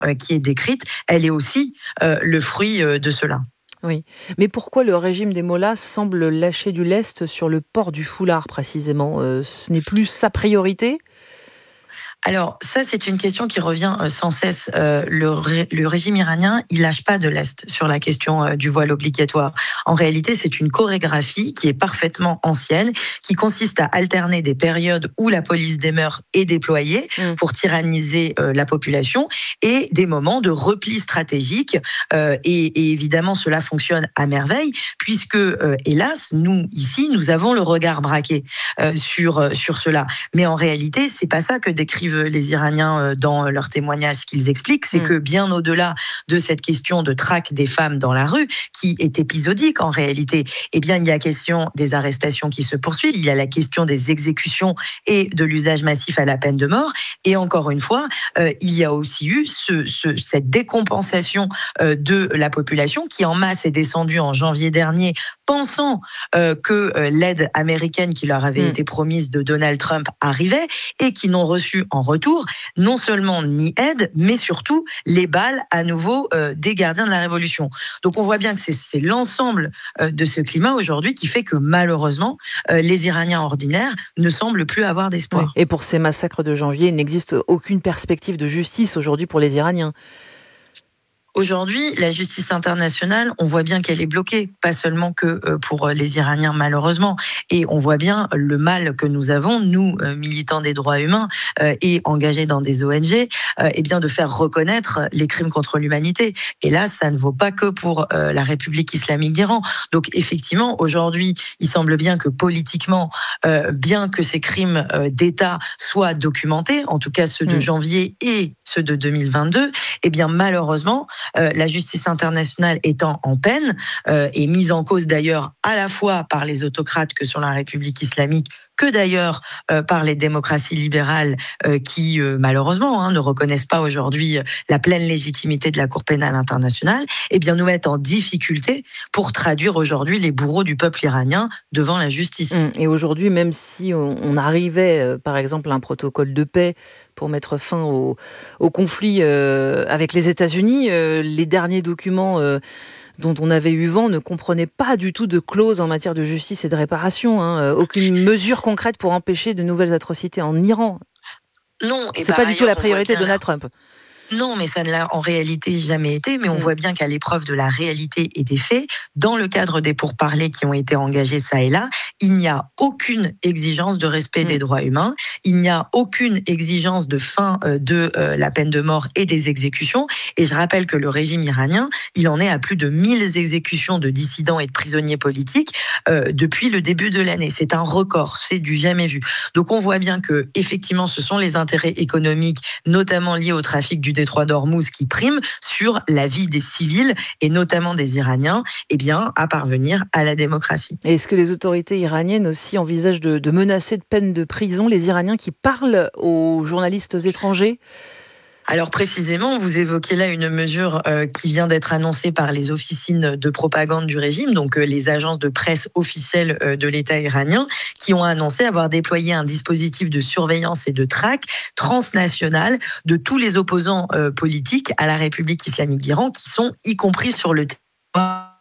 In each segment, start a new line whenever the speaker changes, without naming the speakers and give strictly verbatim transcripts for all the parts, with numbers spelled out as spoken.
euh, qui est décrite, elle est aussi euh, le fruit euh, de cela.
Oui, mais pourquoi le régime des Mollahs semble lâcher du lest sur le port du foulard précisément ? Euh, Ce n'est plus sa priorité ?
Alors ça, c'est une question qui revient euh, sans cesse. Euh, le, ré- le régime iranien, il lâche pas de l'Est sur la question euh, du voile obligatoire. En réalité, c'est une chorégraphie qui est parfaitement ancienne, qui consiste à alterner des périodes où la police des mœurs est déployée
Mm.
pour tyranniser euh, la population et des moments de repli stratégique. Euh, et, et évidemment, cela fonctionne à merveille, puisque, euh, hélas, nous, ici, nous avons le regard braqué euh, sur, euh, sur cela. Mais en réalité, c'est pas ça que décrivent les Iraniens dans leurs témoignages. Ce qu'ils expliquent, c'est mmh. que bien au-delà de cette question de traque des femmes dans la rue, qui est épisodique en réalité, eh bien, il y a question des arrestations qui se poursuivent, il y a la question des exécutions et de l'usage massif à la peine de mort. Et encore une fois, euh, il y a aussi eu ce, ce, cette décompensation euh, de la population qui en masse est descendue en janvier dernier, pensant euh, que euh, l'aide américaine qui leur avait mmh. été promise de Donald Trump arrivait et qui n'ont reçu en retour non seulement ni aide, mais surtout les balles à nouveau euh, des gardiens de la Révolution. Donc on voit bien que c'est, c'est l'ensemble euh, de ce climat aujourd'hui qui fait que malheureusement, euh, les Iraniens ordinaires ne semblent plus avoir d'espoir.
Oui. Et pour ces massacres de janvier, il n'existe aucune perspective de justice aujourd'hui pour les Iraniens.
Aujourd'hui, la justice internationale, on voit bien qu'elle est bloquée, pas seulement que pour les Iraniens malheureusement, et on voit bien le mal que nous avons, nous, militants des droits humains et engagés dans des O N G, eh bien de faire reconnaître les crimes contre l'humanité. Et là, ça ne vaut pas que pour la République islamique d'Iran. Donc effectivement, aujourd'hui, il semble bien que politiquement, bien que ces crimes d'État soient documentés, en tout cas ceux de janvier et ceux de deux mille vingt-deux, eh bien malheureusement, Euh, la justice internationale étant en peine euh, et mise en cause d'ailleurs à la fois par les autocrates que sont la République islamique, que d'ailleurs euh, par les démocraties libérales euh, qui, euh, malheureusement, hein, ne reconnaissent pas aujourd'hui la pleine légitimité de la Cour pénale internationale, eh bien, nous mettent en difficulté pour traduire aujourd'hui les bourreaux du peuple iranien devant la justice.
Et aujourd'hui, même si on, on arrivait, euh, par exemple, à un protocole de paix pour mettre fin au, au conflit euh, avec les États-Unis, euh, les derniers documents euh, dont on avait eu vent ne comprenaient pas du tout de clause en matière de justice et de réparation. Hein. Aucune mesure concrète pour empêcher de nouvelles atrocités en Iran.
Non, et
c'est pas du tout la priorité de Donald Trump.
Non, mais ça ne l'a en réalité jamais été, mais on mmh. voit bien qu'à l'épreuve de la réalité et des faits, dans le cadre des pourparlers qui ont été engagés ça et là, il n'y a aucune exigence de respect mmh. des droits humains, il n'y a aucune exigence de fin de euh, la peine de mort et des exécutions, et je rappelle que le régime iranien, il en est à plus de mille exécutions de dissidents et de prisonniers politiques euh, depuis le début de l'année. C'est un record, c'est du jamais vu. Donc on voit bien que, effectivement, ce sont les intérêts économiques, notamment liés au trafic du détroit d'Ormuz qui prime sur la vie des civils et notamment des Iraniens, eh bien, à parvenir à la démocratie.
Et est-ce que les autorités iraniennes aussi envisagent de, de menacer de peine de prison les Iraniens qui parlent aux journalistes étrangers ?
Alors précisément, vous évoquez là une mesure euh, qui vient d'être annoncée par les officines de propagande du régime, donc euh, les agences de presse officielles euh, de l'État iranien, qui ont annoncé avoir déployé un dispositif de surveillance et de traque transnational de tous les opposants euh, politiques à la République islamique d'Iran, qui sont y compris sur le territoire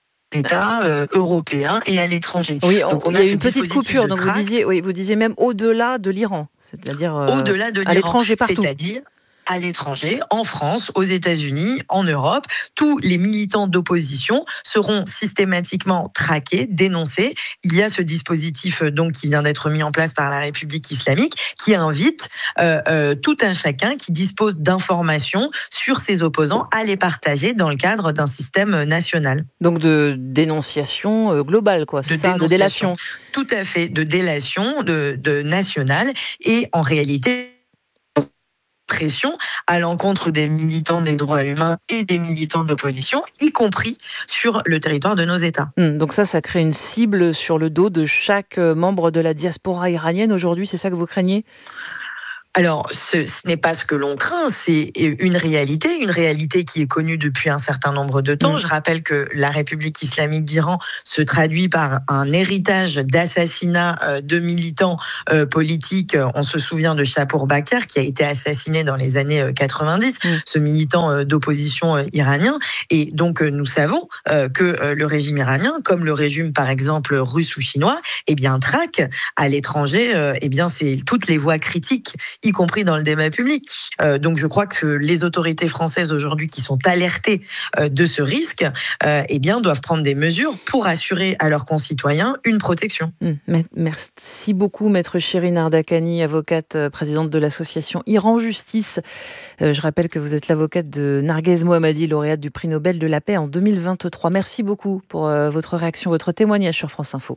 États euh, européens et à l'étranger.
Oui, on, donc on il y a, a une petite coupure. Donc vous disiez, oui, vous disiez même au-delà de l'Iran, c'est-à-dire euh,
au-delà de l'Iran,
à l'étranger partout.
C'est-à-dire à l'étranger, en France, aux États-Unis, en Europe, tous les militants d'opposition seront systématiquement traqués, dénoncés. Il y a ce dispositif donc qui vient d'être mis en place par la République islamique, qui invite euh, euh, tout un chacun qui dispose d'informations sur ses opposants à les partager dans le cadre d'un système national.
Donc de dénonciation euh, globale, quoi, c'est de ça, de délation.
Tout à fait, de délation, de, de nationale, et en réalité pression à l'encontre des militants des droits humains et des militants de l'opposition, y compris sur le territoire de nos États.
Mmh, donc ça, ça crée une cible sur le dos de chaque membre de la diaspora iranienne aujourd'hui, c'est ça que vous craignez ?
Alors, ce, ce n'est pas ce que l'on craint, c'est une réalité, une réalité qui est connue depuis un certain nombre de temps. Mmh. Je rappelle que la République islamique d'Iran se traduit par un héritage d'assassinats de militants euh, politiques. On se souvient de Shapour Bakr, qui a été assassiné dans les années quatre-vingt-dix, mmh. ce militant d'opposition iranien. Et donc, nous savons euh, que le régime iranien, comme le régime, par exemple, russe ou chinois, eh bien, traque à l'étranger, euh, eh bien, c'est toutes les voix critiques, y compris dans le débat public. Euh, donc je crois que les autorités françaises aujourd'hui qui sont alertées euh, de ce risque, euh, eh bien, doivent prendre des mesures pour assurer à leurs concitoyens une protection.
Mmh. Merci beaucoup, Maître Shirin Ardakani, avocate, présidente de l'association Iran Justice. Euh, je rappelle que vous êtes l'avocate de Narguez Mohammadi, lauréate du prix Nobel de la paix en deux mille vingt-trois. Merci beaucoup pour euh, votre réaction, votre témoignage sur France Info.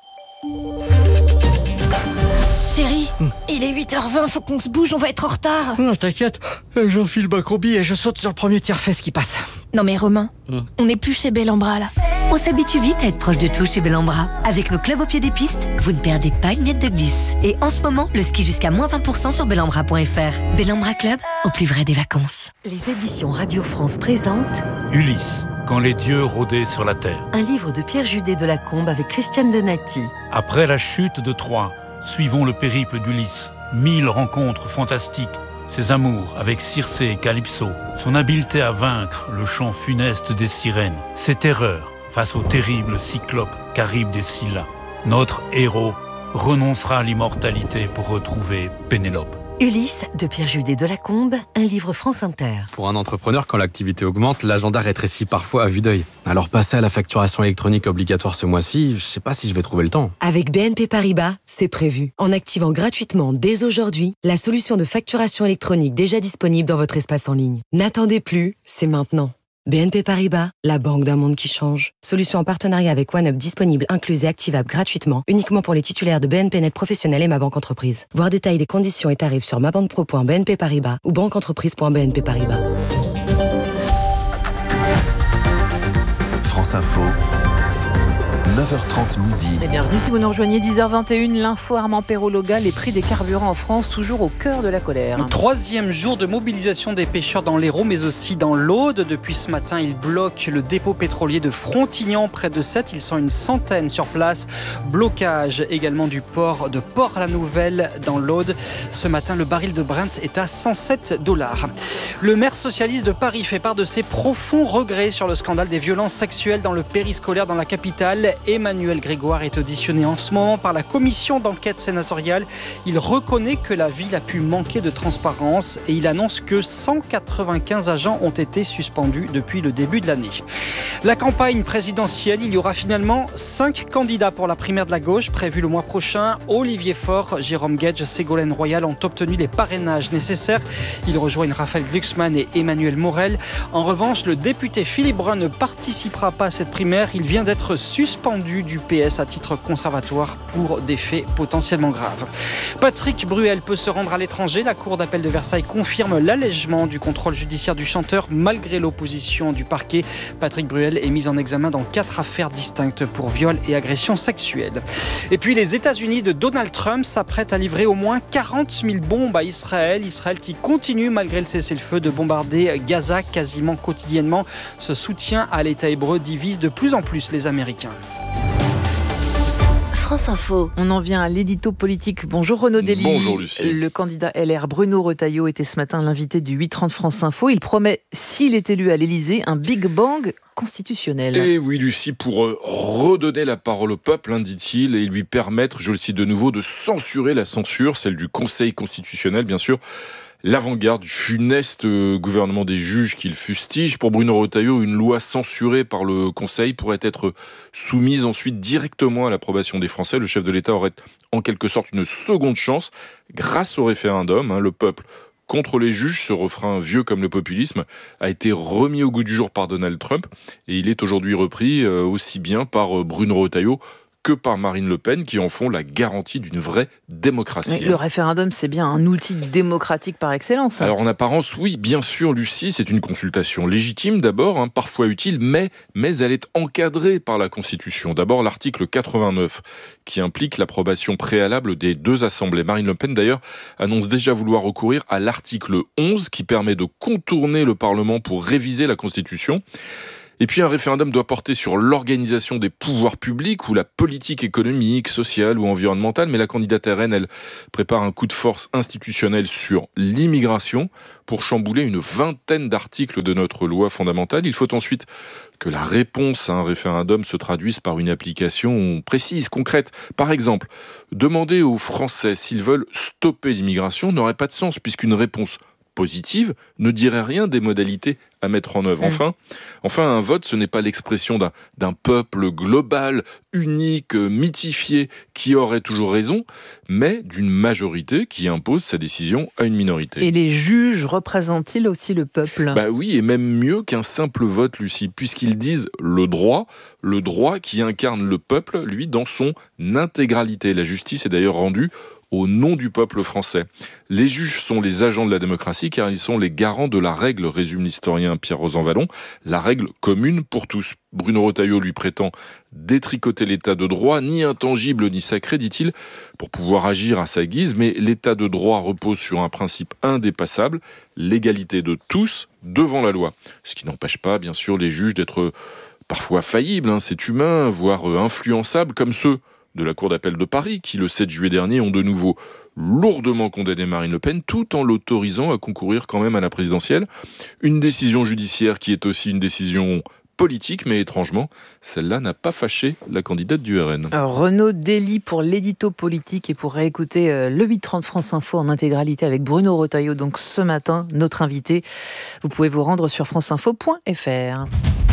Chérie, mmh. il est huit heures vingt, faut qu'on se bouge, on va être en retard.
Non, t'inquiète, j'enfile ma combi et je saute sur le premier tiers-fesse qui passe.
Non mais Romain, mmh. on n'est plus chez Bellambra là.
On s'habitue vite à être proche de tout chez Bellambra. Avec nos clubs au pied des pistes, vous ne perdez pas une miette de glisse. Et en ce moment, le ski jusqu'à moins vingt pour cent sur bellambra point f r. Bellambra Club, au plus vrai des vacances.
Les éditions Radio France présentent
Ulysse, quand les dieux rôdaient sur la terre.
Un livre de Pierre Judet de Lacombe avec Christiane Donati.
Après la chute de Troie, suivons le périple d'Ulysse. Mille rencontres fantastiques, ses amours avec Circé et Calypso, son habileté à vaincre le chant funeste des sirènes, ses terreurs face au terrible cyclope Charybde et Scylla. Notre héros renoncera à l'immortalité pour retrouver Pénélope.
Ulysse de Pierre Judet de Lacombe, un livre France Inter.
Pour un entrepreneur, quand l'activité augmente, l'agenda rétrécit parfois à vue d'œil. Alors passer à la facturation électronique obligatoire ce mois-ci, je sais pas si je vais trouver le temps.
Avec B N P Paribas, c'est prévu. En activant gratuitement dès aujourd'hui la solution de facturation électronique déjà disponible dans votre espace en ligne. N'attendez plus, c'est maintenant. B N P Paribas, la banque d'un monde qui change. Solution en partenariat avec OneUp disponible, incluse et activable gratuitement, uniquement pour les titulaires de B N P Net Professionnel et Ma Banque Entreprise. Voir détails des conditions et tarifs sur mabanquepro point b n p paribas ou banqueentreprise point b n p paribas.
France Info, neuf heures trente midi.
Et bienvenue si vous nous rejoignez, dix heures vingt et une, l'info Armand Perrault-Loga, les prix des carburants en France toujours au cœur de la colère.
Troisième jour de mobilisation des pêcheurs dans l'Hérault mais aussi dans l'Aude. Depuis ce matin, ils bloquent le dépôt pétrolier de Frontignan près de Sète. Ils sont une centaine sur place. Blocage également du port de Port-la-Nouvelle dans l'Aude. Ce matin, le baril de Brent est à cent sept dollars. Le maire socialiste de Paris fait part de ses profonds regrets sur le scandale des violences sexuelles dans le périscolaire dans la capitale. Emmanuel Grégoire est auditionné en ce moment par la commission d'enquête sénatoriale. Il reconnaît que la ville a pu manquer de transparence et il annonce que cent quatre-vingt-quinze agents ont été suspendus depuis le début de l'année. La campagne présidentielle, il y aura finalement cinq candidats pour la primaire de la gauche prévue le mois prochain. Olivier Faure, Jérôme Guedj, Ségolène Royal ont obtenu les parrainages nécessaires. Ils rejoignent Raphaël Glucksmann et Emmanuel Morel. En revanche, le député Philippe Brun ne participera pas à cette primaire. Il vient d'être suspendu du P S à titre conservatoire pour des faits potentiellement graves. Patrick Bruel peut se rendre à l'étranger. La cour d'appel de Versailles confirme l'allègement du contrôle judiciaire du chanteur malgré l'opposition du parquet. Patrick Bruel est mis en examen dans quatre affaires distinctes pour viol et agression sexuelle. Et puis les États-Unis de Donald Trump s'apprêtent à livrer au moins quarante mille bombes à Israël. Israël qui continue malgré le cessez-le-feu de bombarder Gaza quasiment quotidiennement. Ce soutien à l'État hébreu divise de plus en plus les Américains.
France Info.
On en vient à l'édito politique. Bonjour Renaud Dely.
Bonjour Lucie.
Le candidat L R Bruno Retailleau était ce matin l'invité du huit trente France Info. Il promet, s'il est élu à l'Élysée, un Big Bang constitutionnel.
Et oui Lucie, pour redonner la parole au peuple, hein, dit-il, et lui permettre, je le cite de nouveau, de censurer la censure, celle du Conseil constitutionnel bien sûr. L'avant-garde du funeste gouvernement des juges qu'il fustige. Pour Bruno Retailleau, une loi censurée par le Conseil pourrait être soumise ensuite directement à l'approbation des Français. Le chef de l'État aurait en quelque sorte une seconde chance grâce au référendum. Hein, le peuple contre les juges, ce refrain vieux comme le populisme, a été remis au goût du jour par Donald Trump et il est aujourd'hui repris aussi bien par Bruno Retailleau que par Marine Le Pen, qui en font la garantie d'une vraie démocratie.
Mais le référendum, c'est bien un outil démocratique par excellence.
Alors en apparence, oui, bien sûr, Lucie, c'est une consultation légitime d'abord, hein, parfois utile, mais, mais elle est encadrée par la Constitution. D'abord l'article quatre-vingt-neuf, qui implique l'approbation préalable des deux assemblées. Marine Le Pen, d'ailleurs, annonce déjà vouloir recourir à l'article onze, qui permet de contourner le Parlement pour réviser la Constitution. Et puis un référendum doit porter sur l'organisation des pouvoirs publics ou la politique économique, sociale ou environnementale. Mais la candidate R N, elle prépare un coup de force institutionnel sur l'immigration pour chambouler une vingtaine d'articles de notre loi fondamentale. Il faut ensuite que la réponse à un référendum se traduise par une application précise, concrète. Par exemple, demander aux Français s'ils veulent stopper l'immigration n'aurait pas de sens, puisqu'une réponse positive ne dirait rien des modalités à mettre en œuvre. Enfin, enfin un vote, ce n'est pas l'expression d'un, d'un peuple global, unique, mythifié, qui aurait toujours raison, mais d'une majorité qui impose sa décision à une minorité.
Et les juges représentent-ils aussi le peuple ?
Bah oui, et même mieux qu'un simple vote, Lucie, puisqu'ils disent le droit, le droit qui incarne le peuple, lui, dans son intégralité. La justice est d'ailleurs rendue au nom du peuple français. Les juges sont les agents de la démocratie car ils sont les garants de la règle, résume l'historien Pierre Rosanvallon, la règle commune pour tous. Bruno Retailleau lui prétend détricoter l'état de droit, ni intangible ni sacré, dit-il, pour pouvoir agir à sa guise, mais l'état de droit repose sur un principe indépassable, l'égalité de tous devant la loi. Ce qui n'empêche pas, bien sûr, les juges d'être parfois faillibles, hein, c'est humain, voire influençables, comme ceux de la Cour d'appel de Paris, qui le sept juillet dernier ont de nouveau lourdement condamné Marine Le Pen, tout en l'autorisant à concourir quand même à la présidentielle. Une décision judiciaire qui est aussi une décision politique, mais étrangement, celle-là n'a pas fâché la candidate du R N.
Alors, Renaud Dely pour l'édito politique et pour réécouter euh, le huit trente France Info en intégralité avec Bruno Retailleau, donc ce matin, notre invité. Vous pouvez vous rendre sur franceinfo point f r.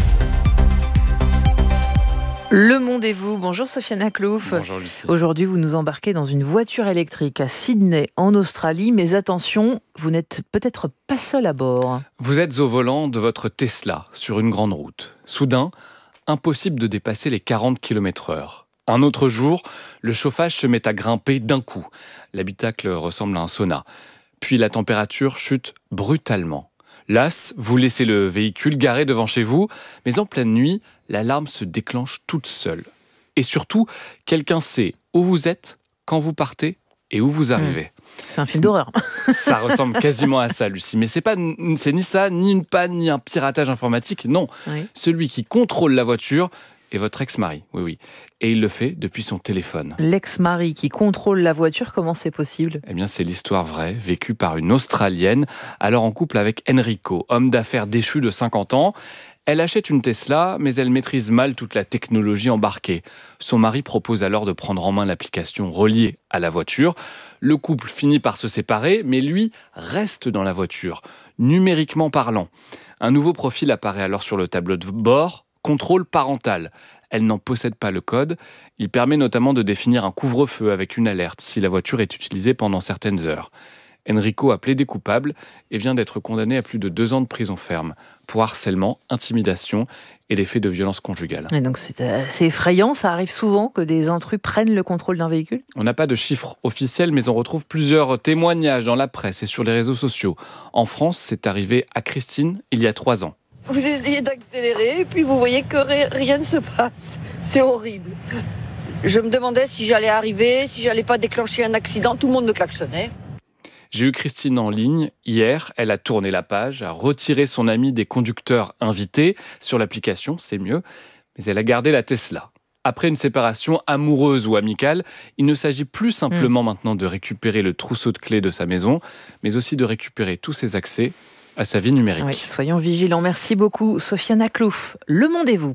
Le Monde et vous. Bonjour Sofiane Aklouf.
Bonjour Lucie.
Aujourd'hui, vous nous embarquez dans une voiture électrique à Sydney, en Australie. Mais attention, vous n'êtes peut-être pas seul à bord.
Vous êtes au volant de votre Tesla sur une grande route. Soudain, impossible de dépasser les quarante kilomètres heure. Un autre jour, le chauffage se met à grimper d'un coup. L'habitacle ressemble à un sauna. Puis la température chute brutalement. Las, vous laissez le véhicule garé devant chez vous, mais en pleine nuit, l'alarme se déclenche toute seule. Et surtout, quelqu'un sait où vous êtes, quand vous partez et où vous arrivez.
C'est un film d'horreur.
Ça ressemble quasiment à ça, Lucie. Mais c'est pas, c'est ni ça, ni une panne, ni un piratage informatique. Non,
oui.
Celui qui contrôle la voiture est votre ex-mari. Oui, oui. Et il le fait depuis son téléphone.
L'ex-mari qui contrôle la voiture, comment c'est possible ?
Eh bien, c'est l'histoire vraie, vécue par une Australienne, alors en couple avec Enrico, homme d'affaires déchu de cinquante ans. Elle achète une Tesla, mais elle maîtrise mal toute la technologie embarquée. Son mari propose alors de prendre en main l'application reliée à la voiture. Le couple finit par se séparer, mais lui reste dans la voiture, numériquement parlant. Un nouveau profil apparaît alors sur le tableau de bord, contrôle parental. Elle n'en possède pas le code. Il permet notamment de définir un couvre-feu avec une alerte si la voiture est utilisée pendant certaines heures. Enrico a plaidé coupable et vient d'être condamné à plus de deux ans de prison ferme pour harcèlement, intimidation et des faits de violence conjugale.
Et donc c'est assez effrayant, ça arrive souvent que des intrus prennent le contrôle d'un véhicule ?
On n'a pas de chiffres officiels, mais on retrouve plusieurs témoignages dans la presse et sur les réseaux sociaux. En France, c'est arrivé à Christine il y a trois ans.
Vous essayez d'accélérer et puis vous voyez que rien ne se passe. C'est horrible. Je me demandais si j'allais arriver, si j'allais pas déclencher un accident. Tout le monde me klaxonnait.
J'ai eu Christine en ligne hier. Elle a tourné la page, a retiré son ami des conducteurs invités sur l'application, c'est mieux. Mais elle a gardé la Tesla. Après une séparation amoureuse ou amicale, il ne s'agit plus simplement mmh. maintenant de récupérer le trousseau de clés de sa maison, mais aussi de récupérer tous ses accès à sa vie numérique.
Oui, soyons vigilants. Merci beaucoup, Sofiane Aklouf. Le Monde et vous.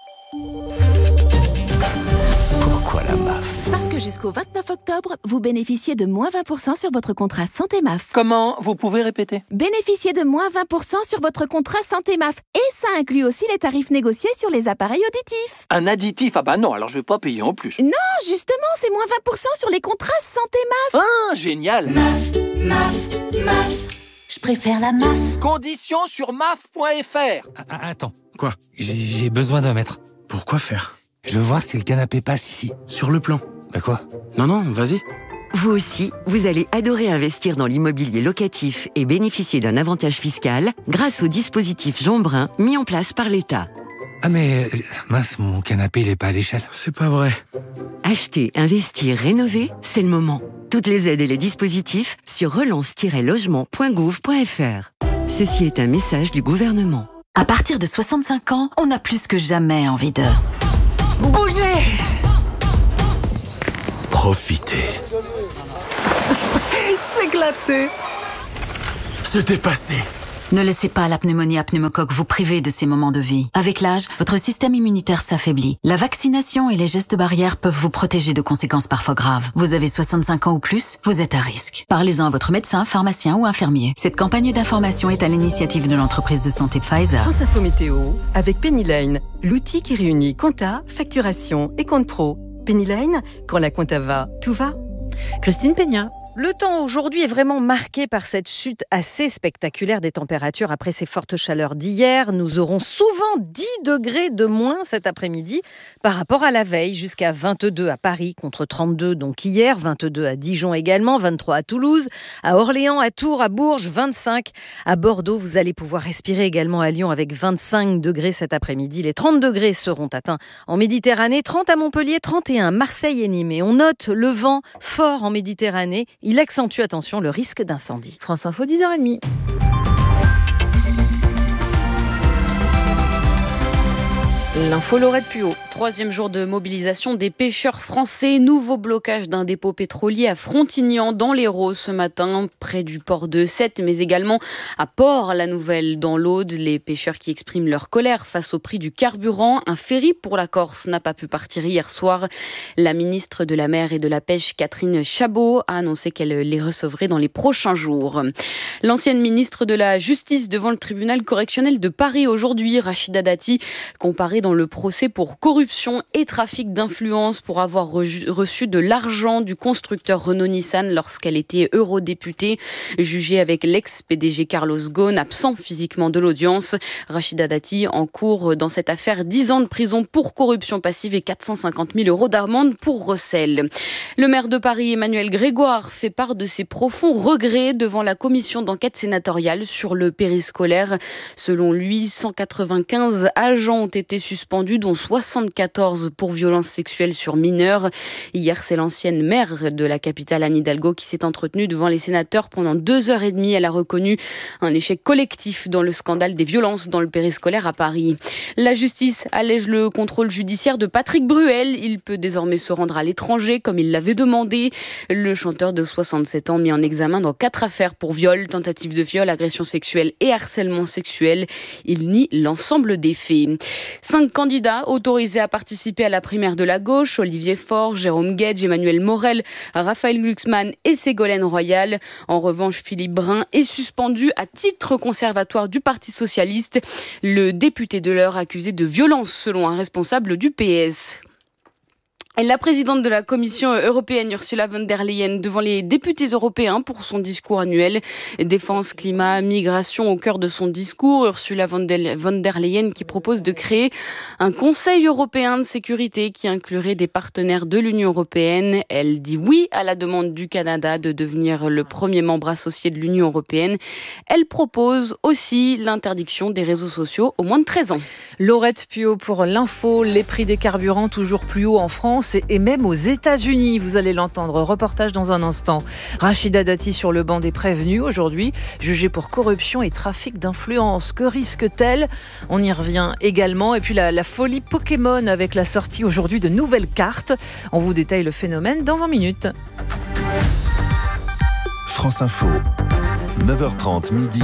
Pourquoi la M A F ?
Parce que jusqu'au vingt-neuf octobre, vous bénéficiez de moins vingt pour cent sur votre contrat Santé M A F.
Comment ? Vous pouvez répéter ?
Bénéficiez de moins vingt pour cent sur votre contrat Santé M A F. Et ça inclut aussi les tarifs négociés sur les appareils auditifs.
Un additif ? Ah bah non, alors je vais pas payer en plus.
Non, justement, c'est moins vingt pour cent sur les contrats Santé M A F.
Ah, génial !
M A F, M A F, M A F. Je préfère la M A F.
Conditions sur M A F point F R.
Ah, attends, quoi ? J'ai, j'ai besoin d'un mètre. Pourquoi faire ?
Je veux voir si le canapé passe ici.
Sur le plan.
Bah quoi?
Non, non, vas-y.
Vous aussi, vous allez adorer investir dans l'immobilier locatif et bénéficier d'un avantage fiscal grâce au dispositif Jean Brun mis en place par l'État.
Ah mais, euh, mince, mon canapé, il est pas à l'échelle.
C'est pas vrai.
Acheter, investir, rénover, c'est le moment. Toutes les aides et les dispositifs sur relance tiret logement point gouv point f r. Ceci est un message du gouvernement.
À partir de soixante-cinq ans, on a plus que jamais envie de bouger.
Profitez.
S'éclater.
Se dépasser.
Ne laissez pas la pneumonie à pneumocoque vous priver de ces moments de vie. Avec l'âge, votre système immunitaire s'affaiblit. La vaccination et les gestes barrières peuvent vous protéger de conséquences parfois graves. Vous avez soixante-cinq ans ou plus, vous êtes à risque. Parlez-en à votre médecin, pharmacien ou infirmier. Cette campagne d'information est à l'initiative de l'entreprise de santé Pfizer.
France Info Météo, avec Pennyline, l'outil qui réunit compta, facturation et compte pro. Pennyline, quand la compta va, tout va.
Christine Peña.
Le temps aujourd'hui est vraiment marqué par cette chute assez spectaculaire des températures après ces fortes chaleurs d'hier. Nous aurons souvent dix degrés de moins cet après-midi par rapport à la veille, jusqu'à vingt-deux à Paris contre trente-deux donc hier, vingt-deux à Dijon également, vingt-trois à Toulouse, à Orléans, à Tours, à Bourges, vingt-cinq à Bordeaux. Vous allez pouvoir respirer également à Lyon avec vingt-cinq degrés cet après-midi. Les trente degrés seront atteints en Méditerranée, trente à Montpellier, trente et un à Marseille et Nîmes. Et on note le vent fort en Méditerranée. Il accentue, attention, le risque d'incendie.
France Info, dix heures trente. L'info Laurette Puot.
Troisième jour de mobilisation des pêcheurs français. Nouveau blocage d'un dépôt pétrolier à Frontignan dans l'Hérault ce matin, près du port de Sète, mais également à Port-la-Nouvelle dans l'Aude. Les pêcheurs qui expriment leur colère face au prix du carburant. Un ferry pour la Corse n'a pas pu partir hier soir. La ministre de la Mer et de la Pêche, Catherine Chabot, a annoncé qu'elle les recevrait dans les prochains jours. L'ancienne ministre de la Justice devant le tribunal correctionnel de Paris aujourd'hui, Rachida Dati, comparée dans le procès pour corruption et trafic d'influence pour avoir reçu de l'argent du constructeur Renault-Nissan lorsqu'elle était eurodéputée, jugée avec l'ex-P D G Carlos Ghosn, absent physiquement de l'audience. Rachida Dati encourt dans cette affaire dix ans de prison pour corruption passive et quatre cent cinquante mille euros d'amende pour recel. Le maire de Paris, Emmanuel Grégoire, fait part de ses profonds regrets devant la commission d'enquête sénatoriale sur le périscolaire. Selon lui, cent quatre-vingt-quinze agents ont été suspendus, dont soixante-quatorze pour violences sexuelles sur mineurs. Hier, c'est l'ancienne maire de la capitale, Anne Hidalgo, qui s'est entretenue devant les sénateurs pendant deux heures et demie. Elle a reconnu un échec collectif dans le scandale des violences dans le périscolaire à Paris. La justice allège le contrôle judiciaire de Patrick Bruel. Il peut désormais se rendre à l'étranger, comme il l'avait demandé. Le chanteur de soixante-sept ans mis en examen dans quatre affaires pour viol, tentative de viol, agression sexuelle et harcèlement sexuel. Il nie l'ensemble des faits. Cinq candidats autorisés à participer à la primaire de la gauche, Olivier Faure, Jérôme Guedj, Emmanuel Morel, Raphaël Glucksmann et Ségolène Royal. En revanche, Philippe Brun est suspendu à titre conservatoire du Parti socialiste. Le député de l'Eure accusé de violence selon un responsable du P S. Et la présidente de la Commission européenne, Ursula von der Leyen, devant les députés européens pour son discours annuel. Défense, climat, migration au cœur de son discours. Ursula von der Leyen qui propose de créer un Conseil européen de sécurité qui inclurait des partenaires de l'Union européenne. Elle dit oui à la demande du Canada de devenir le premier membre associé de l'Union européenne. Elle propose aussi l'interdiction des réseaux sociaux aux moins de treize ans.
Laurette Puot pour l'info. Les prix des carburants toujours plus hauts en France et même aux États-Unis. Vous allez l'entendre. Reportage dans un instant. Rachida Dati sur le banc des prévenus aujourd'hui, jugée pour corruption et trafic d'influence. Que risque-t-elle ? On y revient également. Et puis la, la folie Pokémon avec la sortie aujourd'hui de nouvelles cartes. On vous détaille le phénomène dans vingt minutes.
France Info, neuf heures trente midi.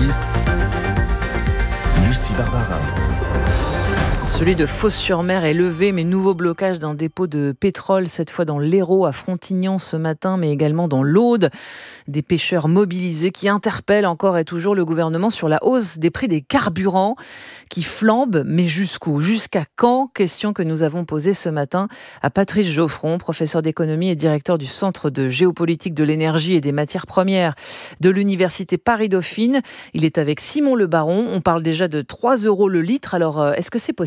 Lucie Barbara.
Celui de Fos-sur-Mer est levé, mais nouveau blocage d'un dépôt de pétrole, cette fois dans l'Hérault à Frontignan ce matin, mais également dans l'Aude. Des pêcheurs mobilisés qui interpellent encore et toujours le gouvernement sur la hausse des prix des carburants qui flambent, mais jusqu'où ? Jusqu'à quand ? Question que nous avons posée ce matin à Patrice Geoffron, professeur d'économie et directeur du Centre de géopolitique de l'énergie et des matières premières de l'Université Paris-Dauphine. Il est avec Simon Le Baron. On parle déjà de trois euros le litre. Alors, est-ce que c'est possible ?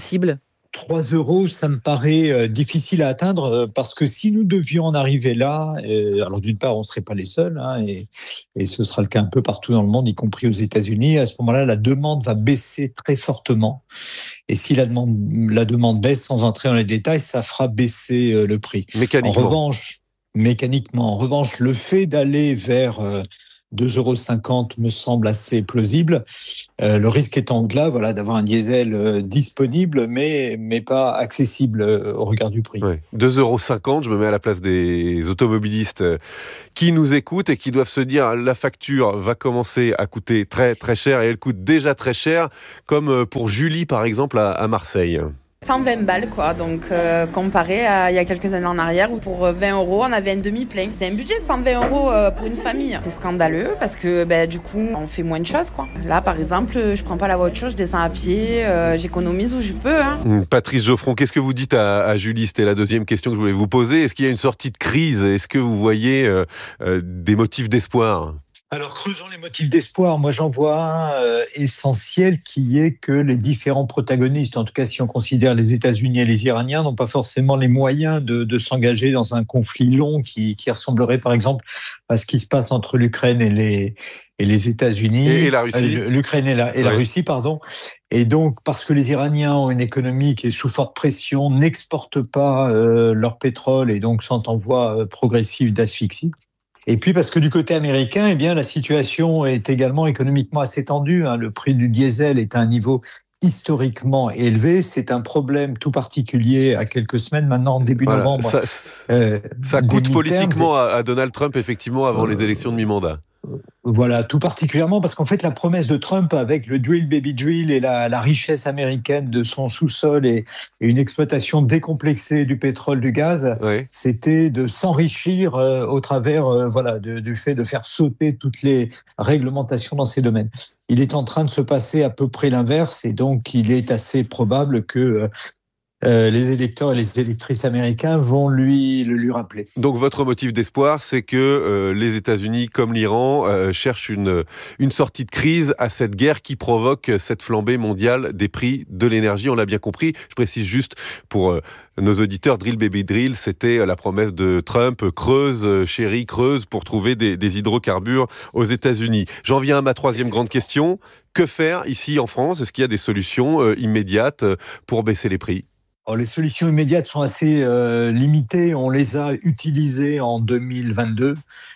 trois euros, ça me paraît euh, difficile à atteindre euh, parce que si nous devions en arriver là, euh, alors d'une part, on ne serait pas les seuls, hein, et, et ce sera le cas un peu partout dans le monde, y compris aux États-Unis. À ce moment-là, la demande va baisser très fortement. Et si la demande, la demande baisse, sans entrer dans les détails, ça fera baisser euh, le prix.
Mécaniquement.
En revanche, mécaniquement, en revanche, le fait d'aller vers euh, deux euros cinquante me semble assez plausible. Euh, le risque étant que là, voilà, d'avoir un diesel euh, disponible, mais, mais pas accessible euh, au regard du prix.
Ouais. deux euros cinquante, je me mets à la place des automobilistes euh, qui nous écoutent et qui doivent se dire la facture va commencer à coûter très très cher et elle coûte déjà très cher, comme pour Julie par exemple à, à Marseille.
cent vingt balles, quoi. Donc, euh, comparé à il y a quelques années en arrière où pour vingt euros, on avait un demi-plein. C'est un budget cent vingt euros euh, pour une famille. C'est scandaleux parce que, ben, du coup, on fait moins de choses, quoi. Là, par exemple, je prends pas la voiture, je descends à pied, euh, j'économise où je peux. Hein.
Patrice Geoffron, qu'est-ce que vous dites à, à Julie ? C'était la deuxième question que je voulais vous poser. Est-ce qu'il y a une sortie de crise ? Est-ce que vous voyez euh, euh, des motifs d'espoir ?
Alors, creusons les motifs d'espoir. Moi, j'en vois un euh, essentiel qui est que les différents protagonistes, en tout cas si on considère les États-Unis et les Iraniens, n'ont pas forcément les moyens de, de s'engager dans un conflit long qui, qui ressemblerait par exemple à ce qui se passe entre l'Ukraine et les, et les États-Unis.
Et, et la Russie.
Euh, L'Ukraine et la, et la
ouais.
Russie, pardon. Et donc, parce que les Iraniens ont une économie qui est sous forte pression, n'exportent pas euh, leur pétrole et donc sont en voie euh, progressive d'asphyxie. Et puis parce que du côté américain, eh bien, la situation est également économiquement assez tendue. Hein. Le prix du diesel est à un niveau historiquement élevé. C'est un problème tout particulier à quelques semaines maintenant, début
voilà.
novembre.
Ça,
euh,
ça coûte politiquement à, à Donald Trump, effectivement, avant euh, les élections de mi-mandat.
Voilà, tout particulièrement parce qu'en fait, la promesse de Trump avec le drill baby drill et la, la richesse américaine de son sous-sol et, et une exploitation décomplexée du pétrole, du gaz, oui. c'était de s'enrichir euh, au travers euh, voilà, de, du fait de faire sauter toutes les réglementations dans ces domaines. Il est en train de se passer à peu près l'inverse et donc il est assez probable que euh, Euh, les électeurs et les électrices américains vont lui le lui rappeler.
Donc votre motif d'espoir, c'est que euh, les États-Unis, comme l'Iran, euh, cherchent une une sortie de crise à cette guerre qui provoque cette flambée mondiale des prix de l'énergie. On l'a bien compris. Je précise juste pour euh, nos auditeurs, drill baby drill, c'était la promesse de Trump, creuse, chérie, creuse pour trouver des, des hydrocarbures aux États-Unis. J'en viens à ma troisième grande question. Que faire ici en France ? Est-ce qu'il y a des solutions euh, immédiates pour baisser les prix ?
Alors, les solutions immédiates sont assez euh, limitées. On les a utilisées en deux mille vingt-deux.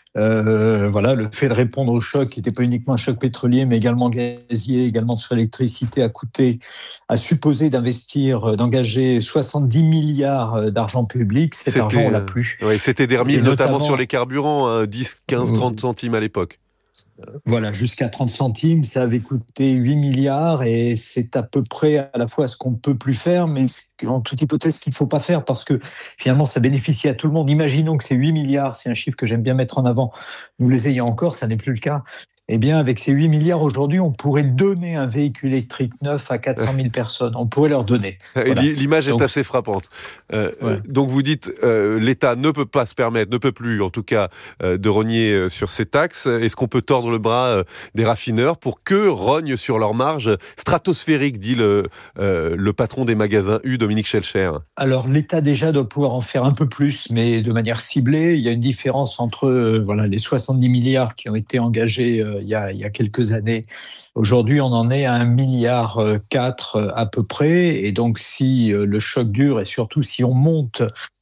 Euh, voilà, le fait de répondre au choc, qui n'était pas uniquement un choc pétrolier, mais également gazier, également sur l'électricité, a coûté, a supposé d'investir, d'engager soixante-dix milliards d'argent public. Cet
c'était,
argent, on l'a plus.
Euh, ouais, c'était des remises notamment, notamment sur les carburants, hein, dix, quinze, trente centimes à l'époque.
Voilà, jusqu'à trente centimes, ça avait coûté huit milliards et c'est à peu près à la fois ce qu'on ne peut plus faire, mais en toute hypothèse, ce qu'il ne faut pas faire parce que finalement, ça bénéficie à tout le monde. Imaginons que ces huit milliards, c'est un chiffre que j'aime bien mettre en avant, nous les ayons encore, ça n'est plus le cas. Eh bien, avec ces huit milliards aujourd'hui, on pourrait donner un véhicule électrique neuf à quatre cent mille personnes. On pourrait leur donner.
Voilà. L'image donc, est assez frappante. Euh, ouais. Donc, vous dites, euh, l'État ne peut pas se permettre, ne peut plus, en tout cas, euh, de rogner sur ces taxes. Est-ce qu'on peut tordre le bras euh, des raffineurs pour qu'eux rognent sur leurs marges stratosphériques, dit le, euh, le patron des magasins U, Dominique Schelcher ?
Alors, l'État déjà doit pouvoir en faire un peu plus, mais de manière ciblée. Il y a une différence entre euh, voilà, les soixante-dix milliards qui ont été engagés euh, Il y, a, il y a quelques années. Aujourd'hui, on en est à un milliard quatre à peu près. Et donc, si le choc dure et surtout si on monte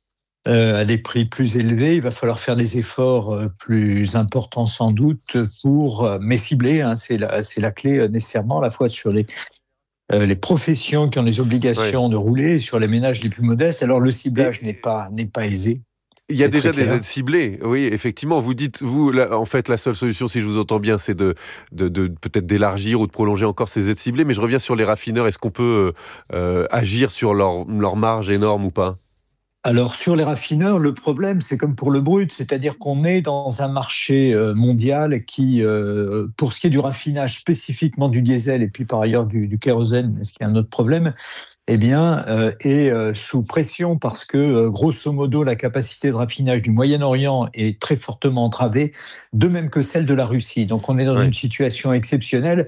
à des prix plus élevés, il va falloir faire des efforts plus importants sans doute pour, mais ciblés, hein, c'est, la, c'est la clé nécessairement, à la fois sur les, les professions qui ont les obligations oui. de rouler et sur les ménages les plus modestes. Alors, le ciblage et... n'est pas, n'est pas aisé.
Il y a déjà des aides ciblées, oui, effectivement. Vous dites, vous, là, en fait, la seule solution, si je vous entends bien, c'est de, de, de peut-être d'élargir ou de prolonger encore ces aides ciblées. Mais je reviens sur les raffineurs. Est-ce qu'on peut euh, agir sur leur, leur marge énorme ou pas ?
Alors, sur les raffineurs, le problème, c'est comme pour le brut, c'est-à-dire qu'on est dans un marché mondial qui, euh, pour ce qui est du raffinage spécifiquement du diesel et puis par ailleurs du, du kérosène, ce qui est un autre problème, eh bien, euh, est euh, sous pression parce que, euh, grosso modo, la capacité de raffinage du Moyen-Orient est très fortement entravée, de même que celle de la Russie. Donc, on est dans oui. une situation exceptionnelle.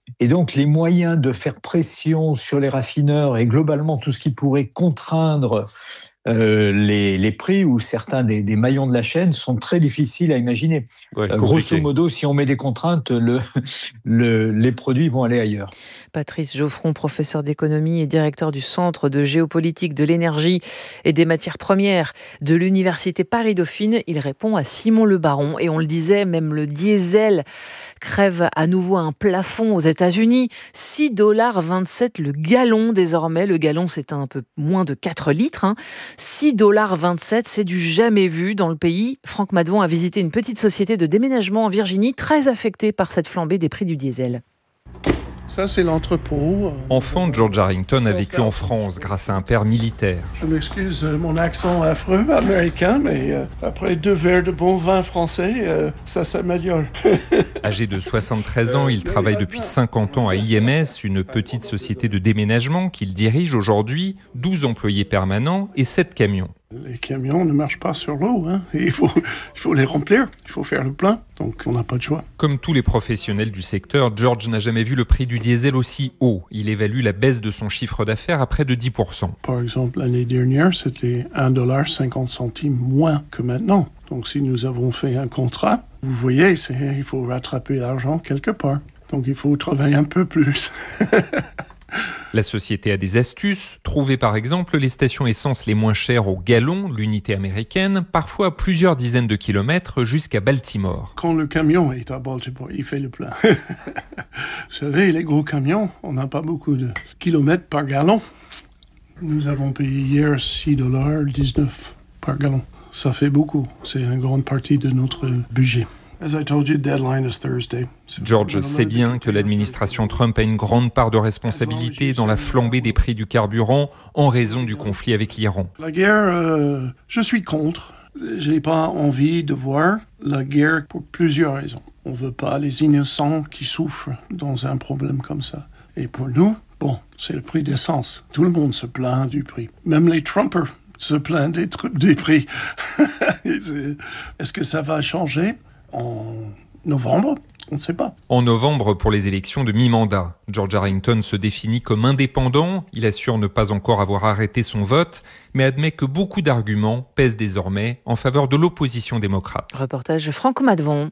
Et donc, les moyens de faire pression sur les raffineurs et globalement tout ce qui pourrait contraindre euh, les, les prix ou certains des, des maillons de la chaîne sont très difficiles à imaginer.
Ouais,
euh, grosso modo, si on met des contraintes, le, le, les produits vont aller ailleurs.
Patrice Geoffron, professeur d'économie et directeur du Centre de géopolitique de l'énergie et des matières premières de l'Université Paris-Dauphine, il répond à Simon Le Baron. Et on le disait, même le diesel crève à nouveau un plafond aux États-Unis. six dollars vingt-sept le gallon désormais. Le gallon, c'est un peu moins de quatre litres. Hein. six dollars vingt-sept, c'est du jamais vu dans le pays. Franck Madvon a visité une petite société de déménagement en Virginie, très affectée par cette flambée des prix du diesel.
Ça, c'est l'entrepôt.
Enfant, George Harrington a vécu en France grâce à un père militaire.
Je m'excuse mon accent affreux américain, mais euh, après deux verres de bon vin français, euh, ça s'améliore.
Âgé de soixante-treize ans, il travaille depuis cinquante ans à I M S, une petite société de déménagement qu'il dirige aujourd'hui, douze employés permanents et sept camions.
Les camions ne marchent pas sur l'eau, hein. il, faut, il faut les remplir, il faut faire le plein, donc on n'a pas de choix.
Comme tous les professionnels du secteur, George n'a jamais vu le prix du diesel aussi haut. Il évalue la baisse de son chiffre d'affaires à près de dix pour cent.
Par exemple, l'année dernière, c'était un dollar cinquante moins que maintenant. Donc si nous avons fait un contrat, vous voyez, c'est, il faut rattraper l'argent quelque part. Donc il faut travailler un peu plus.
La société a des astuces. Trouver par exemple les stations essence les moins chères au gallon, l'unité américaine, parfois à plusieurs dizaines de kilomètres jusqu'à Baltimore.
Quand le camion est à Baltimore, il fait le plein. Vous savez, les gros camions, on n'a pas beaucoup de kilomètres par gallon. Nous avons payé hier six dollars dix-neuf par gallon. Ça fait beaucoup. C'est une grande partie de notre budget. As I told you, deadline is Thursday.
George sait bien que l'administration Trump a une grande part de responsabilité dans la flambée des prix du carburant en raison du conflit avec l'Iran.
La guerre, euh, je suis contre. J'ai pas envie de voir la guerre pour plusieurs raisons. On veut pas les innocents qui souffrent dans un problème comme ça. Et pour nous, bon, c'est le prix d'essence. Tout le monde se plaint du prix. Même les Trumpers se plaignent des, tr- des prix. Est-ce que ça va changer en novembre? On ne sait pas.
En novembre, pour les élections de mi-mandat, George Harrington se définit comme indépendant. Il assure ne pas encore avoir arrêté son vote, mais admet que beaucoup d'arguments pèsent désormais en faveur de l'opposition démocrate.
Reportage Franck Madvon.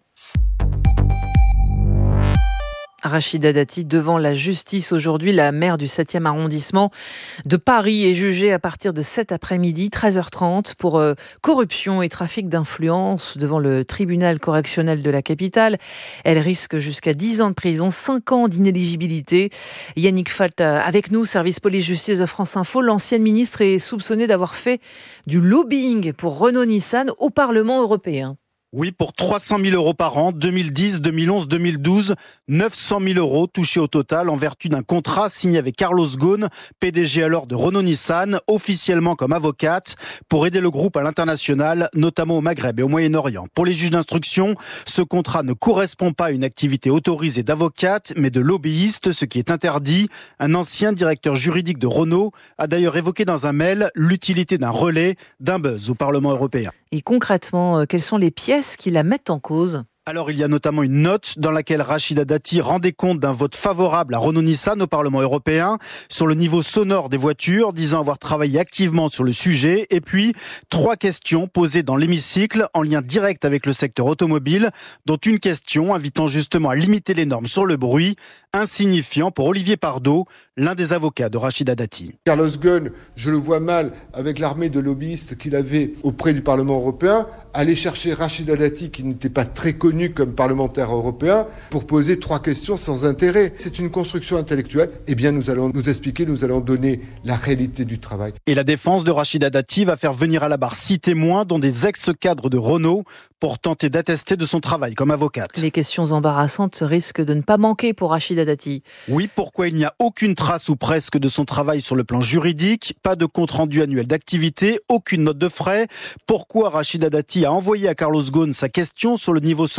Rachida Dati devant la justice aujourd'hui. La maire du septième arrondissement de Paris est jugée à partir de cet après-midi, treize heures trente, pour euh, corruption et trafic d'influence devant le tribunal correctionnel de la capitale. Elle risque jusqu'à dix ans de prison, cinq ans d'inéligibilité. Yannick Falt avec nous, service police-justice de France Info. L'ancienne ministre est soupçonnée d'avoir fait du lobbying pour Renault-Nissan au Parlement européen.
Oui, pour trois cent mille euros par an, deux mille dix, deux mille onze, deux mille douze, neuf cent mille euros touchés au total en vertu d'un contrat signé avec Carlos Ghosn, P D G alors de Renault-Nissan, officiellement comme avocate, pour aider le groupe à l'international, notamment au Maghreb et au Moyen-Orient. Pour les juges d'instruction, ce contrat ne correspond pas à une activité autorisée d'avocate, mais de lobbyiste, ce qui est interdit. Un ancien directeur juridique de Renault a d'ailleurs évoqué dans un mail l'utilité d'un relais, d'un buzz au Parlement européen.
Et concrètement, quelles sont les pièces qui la mettent en cause ?
Alors, il y a notamment une note dans laquelle Rachida Dati rendait compte d'un vote favorable à Renault-Nissan au Parlement européen sur le niveau sonore des voitures, disant avoir travaillé activement sur le sujet. Et puis, trois questions posées dans l'hémicycle en lien direct avec le secteur automobile, dont une question invitant justement à limiter les normes sur le bruit, insignifiant pour Olivier Pardo, l'un des avocats de Rachida Dati.
Carlos Ghosn, je le vois mal, avec l'armée de lobbyistes qu'il avait auprès du Parlement européen, aller chercher Rachida Dati, qui n'était pas très connu comme parlementaire européen, pour poser trois questions sans intérêt. C'est une construction intellectuelle. Eh bien, nous allons nous expliquer, nous allons donner la réalité du travail.
Et la défense de Rachida Dati va faire venir à la barre six témoins, dont des ex-cadres de Renault, pour tenter d'attester de son travail comme avocate.
Les questions embarrassantes risquent de ne pas manquer pour Rachida Dati.
Oui, pourquoi il n'y a aucune trace ou presque de son travail sur le plan juridique, pas de compte-rendu annuel d'activité, aucune note de frais. Pourquoi Rachida Dati a envoyé à Carlos Ghosn sa question sur le niveau sonore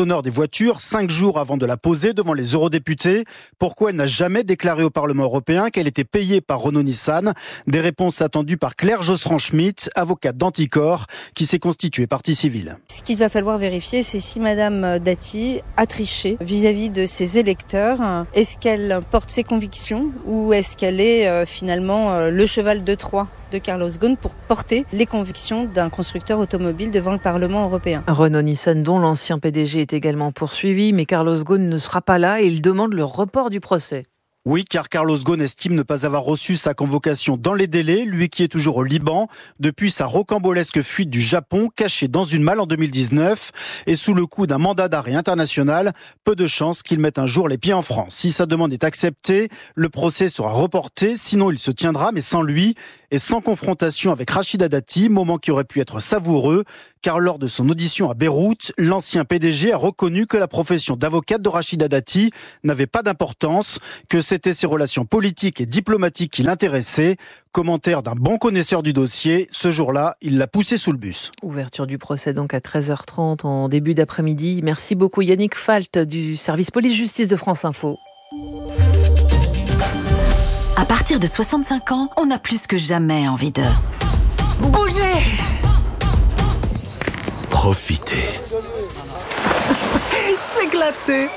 sonore des voitures cinq jours avant de la poser devant les eurodéputés. Pourquoi elle n'a jamais déclaré au Parlement européen qu'elle était payée par Renault-Nissan? Des réponses attendues par Claire Josserand-Schmitt, avocate d'Anticor, qui s'est constituée partie civile.
Ce qu'il va falloir vérifier, c'est si Madame Dati a triché vis-à-vis de ses électeurs. Est-ce qu'elle porte ses convictions ou est-ce qu'elle est euh, finalement euh, le cheval de Troie de Carlos Ghosn pour porter les convictions d'un constructeur automobile devant le Parlement européen.
Renault-Nissan, dont l'ancien P D G est également poursuivi, mais Carlos Ghosn ne sera pas là et il demande le report du procès.
Oui, car Carlos Ghosn estime ne pas avoir reçu sa convocation dans les délais, lui qui est toujours au Liban, depuis sa rocambolesque fuite du Japon, cachée dans une malle en deux mille dix-neuf, et sous le coup d'un mandat d'arrêt international, peu de chances qu'il mette un jour les pieds en France. Si sa demande est acceptée, le procès sera reporté, sinon il se tiendra, mais sans lui, et sans confrontation avec Rachida Dati, moment qui aurait pu être savoureux, car lors de son audition à Beyrouth, l'ancien P D G a reconnu que la profession d'avocate de Rachida Dati n'avait pas d'importance, que c'était ses relations politiques et diplomatiques qui l'intéressaient. Commentaire d'un bon connaisseur du dossier, ce jour-là, il l'a poussé sous le bus.
Ouverture du procès donc à treize heures trente en début d'après-midi. Merci beaucoup Yannick Falt du service police-justice de France Info.
À partir de soixante-cinq ans, on a plus que jamais envie de bouger,
Profiter.
s'éclater.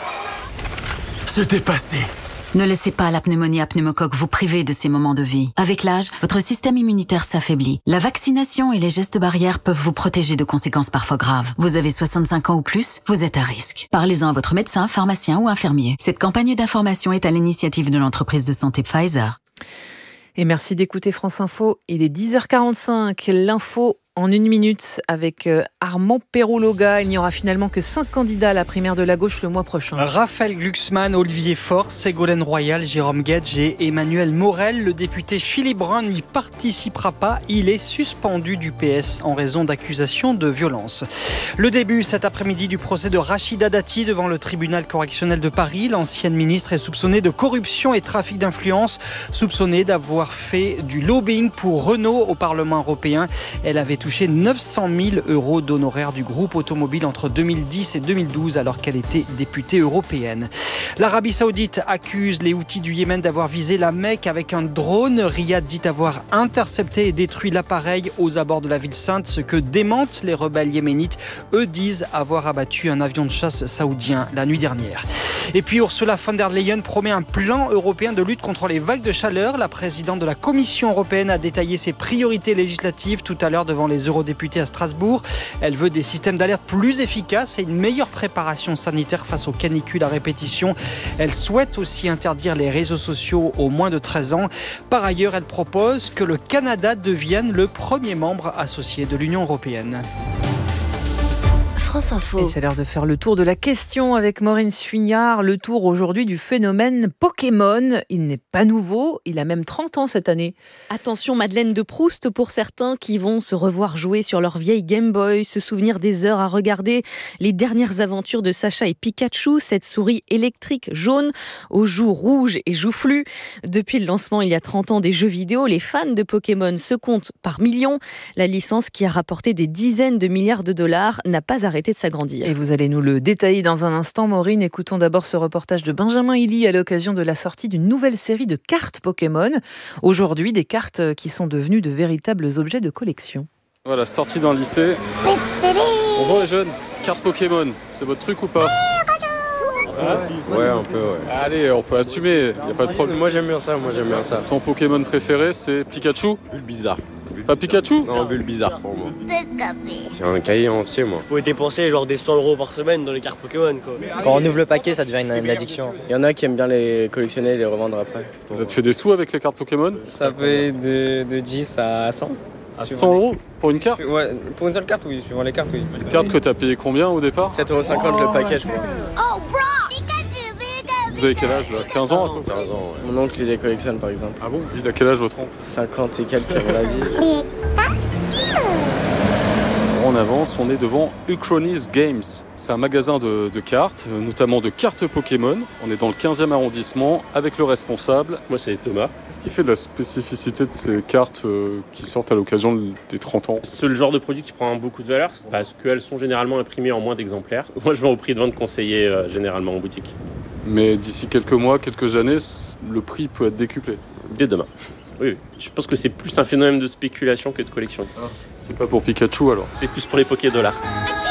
Se dépasser.
Ne laissez pas la pneumonie à pneumocoque vous priver de ces moments de vie. Avec l'âge, votre système immunitaire s'affaiblit. La vaccination et les gestes barrières peuvent vous protéger de conséquences parfois graves. Vous avez soixante-cinq ans ou plus, vous êtes à risque. Parlez-en à votre médecin, pharmacien ou infirmier. Cette campagne d'information est à l'initiative de l'entreprise de santé Pfizer.
Et merci d'écouter France Info. Il est dix heures quarante-cinq. L'info en une minute avec Armand Perroulloga. Il n'y aura finalement que cinq candidats à la primaire de la gauche le mois prochain.
Raphaël Glucksmann, Olivier Faure, Ségolène Royal, Jérôme Guedj et Emmanuel Morel. Le député Philippe Brun n'y participera pas. Il est suspendu du P S en raison d'accusations de violence. Le début cet après-midi du procès de Rachida Dati devant le tribunal correctionnel de Paris. L'ancienne ministre est soupçonnée de corruption et trafic d'influence, soupçonnée d'avoir fait du lobbying pour Renault au Parlement européen. Elle avait touché neuf cent mille euros d'honoraires du groupe automobile entre deux mille dix et deux mille douze alors qu'elle était députée européenne. L'Arabie Saoudite accuse les Houthis du Yémen d'avoir visé la Mecque avec un drone. Riyad dit avoir intercepté et détruit l'appareil aux abords de la ville sainte, ce que démentent les rebelles yéménites. Eux disent avoir abattu un avion de chasse saoudien la nuit dernière. Et puis Ursula von der Leyen promet un plan européen de lutte contre les vagues de chaleur. La présidente de la Commission européenne a détaillé ses priorités législatives tout à l'heure devant les eurodéputés à Strasbourg. Elle veut des systèmes d'alerte plus efficaces et une meilleure préparation sanitaire face aux canicules à répétition. Elle souhaite aussi interdire les réseaux sociaux aux moins de treize ans. Par ailleurs, elle propose que le Canada devienne le premier membre associé de l'Union européenne.
France Info. Et c'est l'heure de faire le tour de la question avec Maureen Suignard. Le tour aujourd'hui du phénomène Pokémon. Il n'est pas nouveau, il a même trente ans cette année.
Attention, Madeleine de Proust pour certains qui vont se revoir jouer sur leur vieille Game Boy, se souvenir des heures à regarder les dernières aventures de Sacha et Pikachu, cette souris électrique jaune aux joues rouges et joufflues. Depuis le lancement il y a trente ans des jeux vidéo, les fans de Pokémon se comptent par millions. La licence qui a rapporté des dizaines de milliards de dollars n'a pas arrêté de s'agrandir.
Et vous allez nous le détailler dans un instant, Maureen. Écoutons d'abord ce reportage de Benjamin Hilly à l'occasion de la sortie d'une nouvelle série de cartes Pokémon. Aujourd'hui, des cartes qui sont devenues de véritables objets de collection.
Voilà, sortie d'un lycée. Bonjour les jeunes, cartes Pokémon, c'est votre truc ou pas?
Ah, ouais, un peu, ouais.
Allez, on peut assumer, y a pas de problème.
Moi j'aime bien ça, moi j'aime bien ça.
Ton Pokémon préféré, c'est Pikachu?
Bulbizarre.
Pas Pikachu?
Non, Bulbizarre pour moi. J'ai un cahier entier, moi.
Vous pouvez dépenser genre des cent euros par semaine dans les cartes Pokémon, quoi. Quand on ouvre le paquet, ça devient une, une addiction. Il y en a qui aiment bien les collectionner et les revendre après.
Vous avez fait des sous avec les cartes Pokémon?
Ça fait de, de dix à cent.
À cent euros pour une carte?
Ouais, pour une seule carte, oui, suivant les cartes, oui.
Une carte que t'as payé combien au départ?
sept euros cinquante le paquet, je crois.
Oh, bro! Vous avez quel âge là? quinze ans à peu près?
quinze ans, ouais.
Mon oncle, il les collectionne par exemple.
Ah bon? Il a quel âge votre oncle?
cinquante et quelques à mon avis.
en avance, on est devant Uchronis Games. C'est un magasin de, de cartes, notamment de cartes Pokémon. On est dans le quinzième arrondissement avec le responsable.
Moi, c'est Thomas.
Qu'est-ce qui fait de la spécificité de ces cartes euh, qui sortent à l'occasion des trente ans?
C'est le genre de produit qui prend beaucoup de valeur parce qu'elles sont généralement imprimées en moins d'exemplaires. Moi, je vends au prix de vente conseillé euh, généralement en boutique.
Mais d'ici quelques mois, quelques années, le prix peut être décuplé.
Dès demain. Oui, je pense que c'est plus un phénomène de spéculation que de collection.
Ah, c'est pas pour Pikachu alors?
C'est plus pour les Poké-dollars.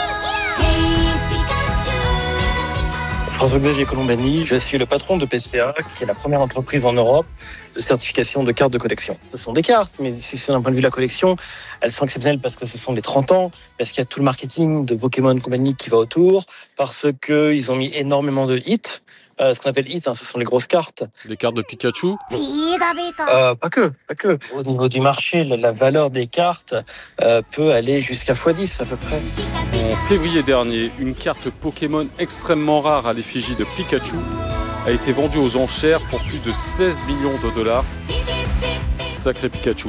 François-Xavier Colombani, je suis le patron de P C A, qui est la première entreprise en Europe de certification de cartes de collection. Ce sont des cartes, mais si c'est d'un point de vue de la collection, elles sont exceptionnelles parce que ce sont les trente ans, parce qu'il y a tout le marketing de Pokémon Company qui va autour, parce qu'ils ont mis énormément de hits. Euh, ce qu'on appelle hits, hein, ce sont les grosses cartes.
Des cartes de Pikachu?
euh, Pas que, pas que. Au niveau du marché, la, la valeur des cartes euh, peut aller jusqu'à fois dix à peu près.
En février dernier, une carte Pokémon extrêmement rare à l'effigie de Pikachu a été vendue aux enchères pour plus de seize millions de dollars. Sacré Pikachu.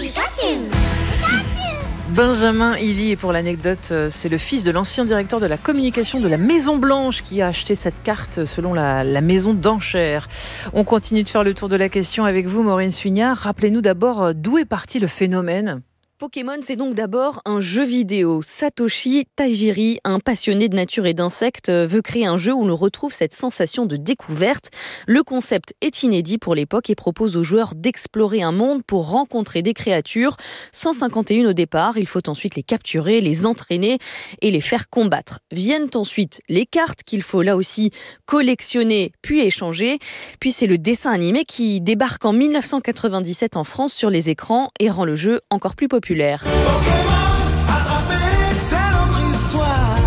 Benjamin Hilly, et pour l'anecdote, c'est le fils de l'ancien directeur de la communication de la Maison Blanche qui a acheté cette carte selon la, la maison d'enchères. On continue de faire le tour de la question avec vous, Maureen Suignard. Rappelez-nous d'abord d'où est parti le phénomène.
Pokémon, c'est donc d'abord un jeu vidéo. Satoshi Tajiri, un passionné de nature et d'insectes, veut créer un jeu où l'on retrouve cette sensation de découverte. Le concept est inédit pour l'époque et propose aux joueurs d'explorer un monde pour rencontrer des créatures. cent cinquante et un au départ, il faut ensuite les capturer, les entraîner et les faire combattre. Viennent ensuite les cartes qu'il faut là aussi collectionner puis échanger. Puis c'est le dessin animé qui débarque en mille neuf cent quatre-vingt-dix-sept en France sur les écrans et rend le jeu encore plus populaire. Populaire.
Pokémon, attrapé, c'est notre histoire.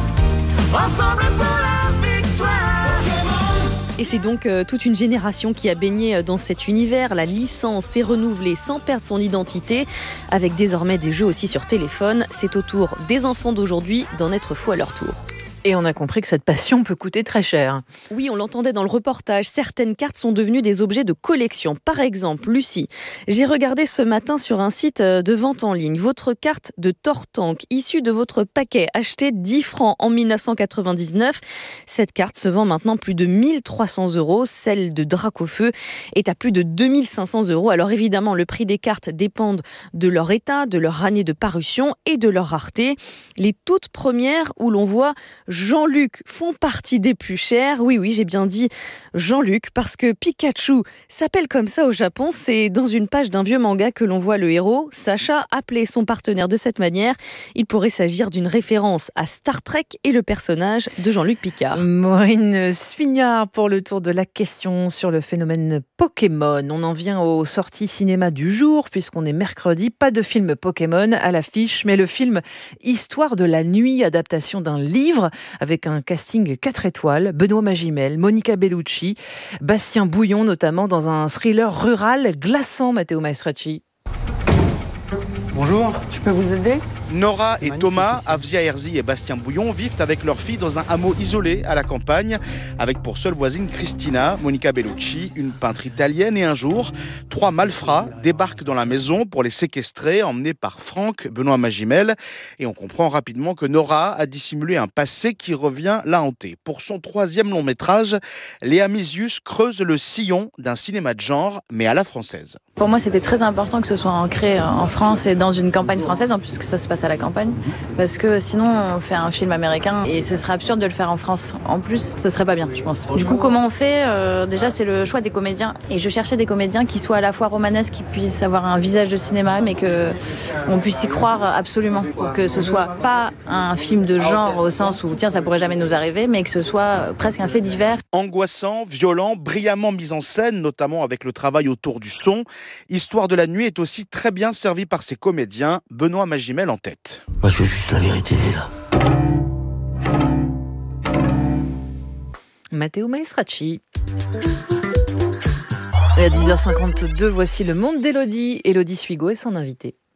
Ensemble pour la victoire. Pokémon.
Et c'est donc euh, toute une génération qui a baigné dans cet univers. La licence est renouvelée sans perdre son identité, avec désormais des jeux aussi sur téléphone. C'est au tour des enfants d'aujourd'hui d'en être fous à leur tour.
Et on a compris que cette passion peut coûter très cher.
Oui, on l'entendait dans le reportage. Certaines cartes sont devenues des objets de collection. Par exemple, Lucie, j'ai regardé ce matin sur un site de vente en ligne. Votre carte de Tortank, issue de votre paquet, acheté dix francs en mille neuf cent quatre-vingt-dix-neuf. Cette carte se vend maintenant plus de mille trois cents euros. Celle de Dracofeu est à plus de deux mille cinq cents euros. Alors évidemment, le prix des cartes dépend de leur état, de leur année de parution et de leur rareté. Les toutes premières où l'on voit Jean-Luc font partie des plus chers. Oui, oui, j'ai bien dit Jean-Luc, parce que Pikachu s'appelle comme ça au Japon. C'est dans une page d'un vieux manga que l'on voit le héros, Sacha, appeler son partenaire de cette manière. Il pourrait s'agir d'une référence à Star Trek et le personnage de Jean-Luc Picard.
Maureen Suignard pour le tour de la question sur le phénomène Pokémon. On en vient aux sorties cinéma du jour, puisqu'on est mercredi. Pas de film Pokémon à l'affiche, mais le film Histoire de la nuit, adaptation d'un livre, avec un casting quatre étoiles, Benoît Magimel, Monica Bellucci, Bastien Bouillon notamment, dans un thriller rural glaçant, Matteo Maestracci.
Bonjour, je peux vous aider ?
Nora et Thomas, Avzia Herzi et Bastien Bouillon vivent avec leur fille dans un hameau isolé à la campagne, avec pour seule voisine Christina, Monica Bellucci, une peintre italienne. Et un jour, trois malfrats débarquent dans la maison pour les séquestrer, emmenés par Franck, Benoît Magimel. Et on comprend rapidement que Nora a dissimulé un passé qui revient la hanter. Pour son troisième long métrage, Léa Misius creuse le sillon d'un cinéma de genre, mais à la française.
Pour moi, c'était très important que ce soit ancré en France et dans une campagne française, en plus que ça se passe à la campagne, parce que sinon on fait un film américain et ce serait absurde de le faire en France. En plus, ce serait pas bien, je pense. Du coup, comment on fait ? euh, Déjà, c'est le choix des comédiens, et je cherchais des comédiens qui soient à la fois romanesques, qui puissent avoir un visage de cinéma, mais que on puisse y croire absolument, pour que ce soit pas un film de genre au sens où tiens, ça pourrait jamais nous arriver, mais que ce soit presque un fait divers.
Angoissant, violent, brillamment mis en scène, notamment avec le travail autour du son. Histoire de la nuit est aussi très bien servi par ses comédiens, Benoît Magimel en tête.
Moi, je veux juste la vérité, là.
Matteo Maestracci. Et à dix heures cinquante-deux, voici le monde d'Élodie. Élodie Suigo et son invité.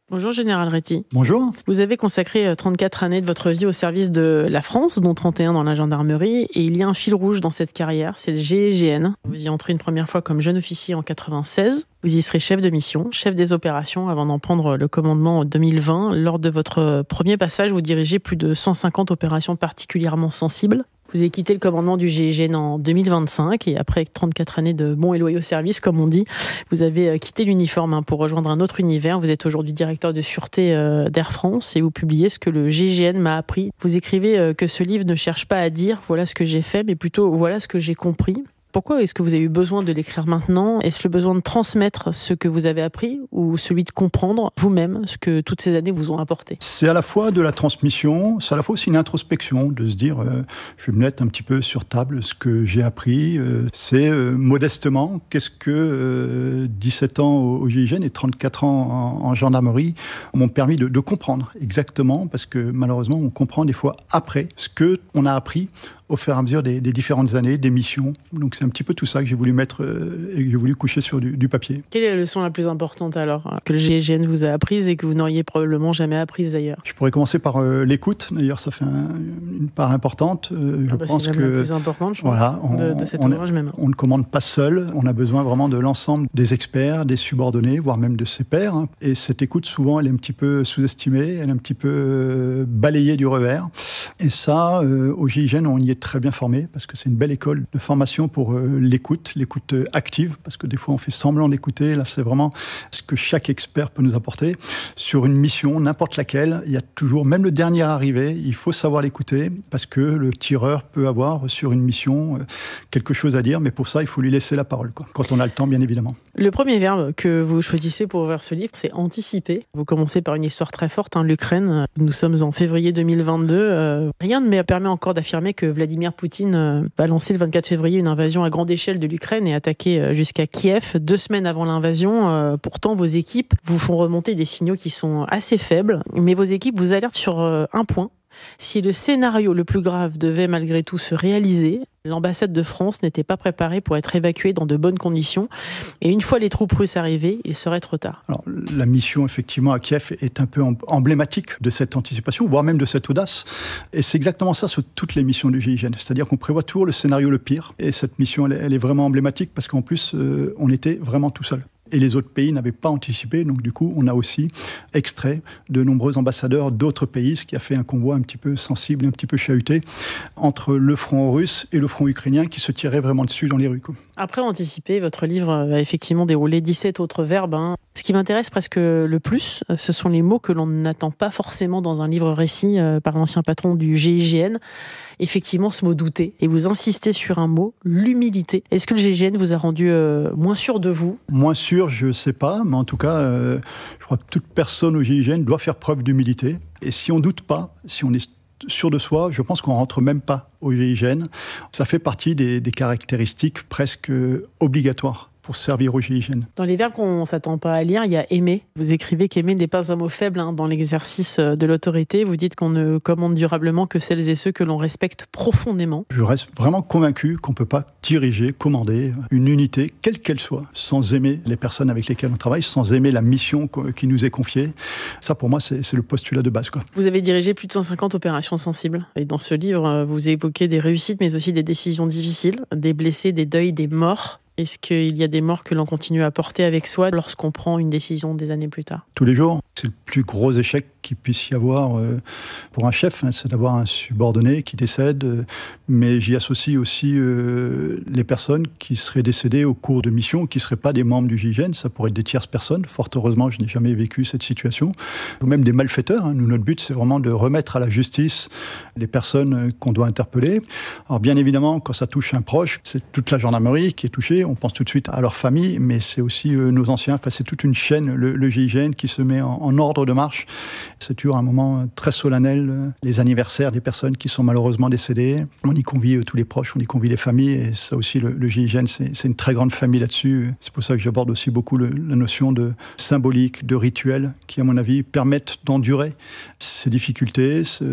Bonjour Général Réty.
Bonjour.
Vous avez consacré trente-quatre années de votre vie au service de la France, dont trente et un dans la gendarmerie, et il y a un fil rouge dans cette carrière, c'est le G I G N. Vous y entrez une première fois comme jeune officier en quatre-vingt-seize. Vous y serez chef de mission, chef des opérations avant d'en prendre le commandement en deux mille vingt. Lors de votre premier passage, vous dirigez plus de cent cinquante opérations particulièrement sensibles. Vous avez quitté le commandement du G I G N en deux mille vingt-cinq et après trente-quatre années de bons et loyaux services, comme on dit, vous avez quitté l'uniforme pour rejoindre un autre univers. Vous êtes aujourd'hui directeur de sûreté d'Air France et vous publiez ce que le G I G N m'a appris. Vous écrivez que ce livre ne cherche pas à dire « voilà ce que j'ai fait », mais plutôt « voilà ce que j'ai compris ». Pourquoi est-ce que vous avez eu besoin de l'écrire maintenant ? Est-ce le besoin de transmettre ce que vous avez appris ou celui de comprendre vous-même ce que toutes ces années vous ont apporté ?
C'est à la fois de la transmission, c'est à la fois aussi une introspection, de se dire euh, je vais me mettre un petit peu sur table ce que j'ai appris. Euh, c'est euh, modestement, qu'est-ce que euh, dix-sept ans au, au G I G N et trente-quatre ans en, en gendarmerie m'ont permis de, de comprendre exactement, parce que malheureusement on comprend des fois après ce qu'on a appris au fur et à mesure des, des différentes années, des missions. Donc c'est un petit peu tout ça que j'ai voulu mettre euh, et que j'ai voulu coucher sur du, du papier.
Quelle est la leçon la plus importante alors que le G I G N vous a apprise et que vous n'auriez probablement jamais apprise d'ailleurs ?
Je pourrais commencer par euh, l'écoute. D'ailleurs, ça fait un, une part importante. Euh,
ah
je
bah
pense
c'est
que
la plus importante, je
voilà,
pense,
on,
de, de cet
on,
ouvrage même.
On ne commande pas seul. On a besoin vraiment de l'ensemble des experts, des subordonnés, voire même de ses pairs. Hein. Et cette écoute, souvent, elle est un petit peu sous-estimée, elle est un petit peu euh, balayée du revers. Et ça, euh, au G I G N, on y est très bien formé, parce que c'est une belle école de formation pour euh, l'écoute, l'écoute active, parce que des fois on fait semblant d'écouter. Là, c'est vraiment ce que chaque expert peut nous apporter. Sur une mission, n'importe laquelle, il y a toujours, même le dernier arrivé, il faut savoir l'écouter, parce que le tireur peut avoir sur une mission euh, quelque chose à dire, mais pour ça, il faut lui laisser la parole, quoi, quand on a le temps, bien évidemment.
Le premier verbe que vous choisissez pour ouvrir ce livre, c'est anticiper. Vous commencez par une histoire très forte, hein, l'Ukraine. Nous sommes en février deux mille vingt-deux. Euh, rien ne me permet encore d'affirmer que Vladimir Poutine euh, va lancer le vingt-quatre février une invasion à grande échelle de l'Ukraine et attaquer jusqu'à Kiev deux semaines avant l'invasion. Euh, pourtant, vos équipes vous font remonter des signaux qui sont assez faibles, mais vos équipes vous alertent sur euh, un point. Si le scénario le plus grave devait malgré tout se réaliser, l'ambassade de France n'était pas préparée pour être évacuée dans de bonnes conditions. Et une fois les troupes russes arrivées, il serait trop tard.
Alors, la mission, effectivement, à Kiev est un peu emblématique de cette anticipation, voire même de cette audace. Et c'est exactement ça sur toutes les missions du G I G N. C'est-à-dire qu'on prévoit toujours le scénario le pire. Et cette mission, elle, elle est vraiment emblématique parce qu'en plus, euh, on était vraiment tout seul. Et les autres pays n'avaient pas anticipé, donc du coup, on a aussi extrait de nombreux ambassadeurs d'autres pays, ce qui a fait un convoi un petit peu sensible, un petit peu chahuté, entre le front russe et le front ukrainien qui se tiraient vraiment dessus dans les rues, quoi.
Après anticiper, votre livre a effectivement déroulé dix-sept autres verbes. Hein. Ce qui m'intéresse presque le plus, ce sont les mots que l'on n'attend pas forcément dans un livre récit euh, par l'ancien patron du G I G N. Effectivement, ce mot douter. Et vous insistez sur un mot, l'humilité. Est-ce que le G I G N vous a rendu euh, moins sûr de vous ?
Moins sûr, je ne sais pas, mais en tout cas, euh, je crois que toute personne au G I G N doit faire preuve d'humilité. Et si on ne doute pas, si on est sûr de soi, je pense qu'on ne rentre même pas au G I G N. Ça fait partie des, des caractéristiques presque obligatoires pour servir au G I G N.
Dans les verbes qu'on ne s'attend pas à lire, il y a aimer. Vous écrivez qu'aimer n'est pas un mot faible hein, dans l'exercice de l'autorité. Vous dites qu'on ne commande durablement que celles et ceux que l'on respecte profondément.
Je reste vraiment convaincu qu'on ne peut pas diriger, commander une unité, quelle qu'elle soit, sans aimer les personnes avec lesquelles on travaille, sans aimer la mission qui nous est confiée. Ça, pour moi, c'est, c'est le postulat de base, quoi.
Vous avez dirigé plus de cent cinquante opérations sensibles. Et dans ce livre, vous évoquez des réussites, mais aussi des décisions difficiles, des blessés, des deuils, des morts. Est-ce qu'il y a des morts que l'on continue à porter avec soi lorsqu'on prend une décision des années plus tard ?
Tous les jours. C'est le plus gros échec qu'il puisse y avoir euh, pour un chef, hein, c'est d'avoir un subordonné qui décède. Euh, mais j'y associe aussi euh, les personnes qui seraient décédées au cours de missions, qui ne seraient pas des membres du G I G N. Ça pourrait être des tierces personnes. Fort heureusement, je n'ai jamais vécu cette situation. Ou même des malfaiteurs. Hein. Nous, notre but, c'est vraiment de remettre à la justice les personnes qu'on doit interpeller. Alors bien évidemment, quand ça touche un proche, c'est toute la gendarmerie qui est touchée. On pense tout de suite à leur famille, mais c'est aussi euh, nos anciens. Enfin, c'est toute une chaîne, le, le G I G N, qui se met en, en ordre de marche. C'est toujours un moment très solennel, euh, les anniversaires des personnes qui sont malheureusement décédées. On y convie euh, tous les proches, on y convie les familles, et ça aussi, le, le G I G N, c'est, c'est une très grande famille là-dessus. C'est pour ça que j'aborde aussi beaucoup le, la notion de symbolique, de rituel, qui, à mon avis, permettent d'endurer ces difficultés, ce, cette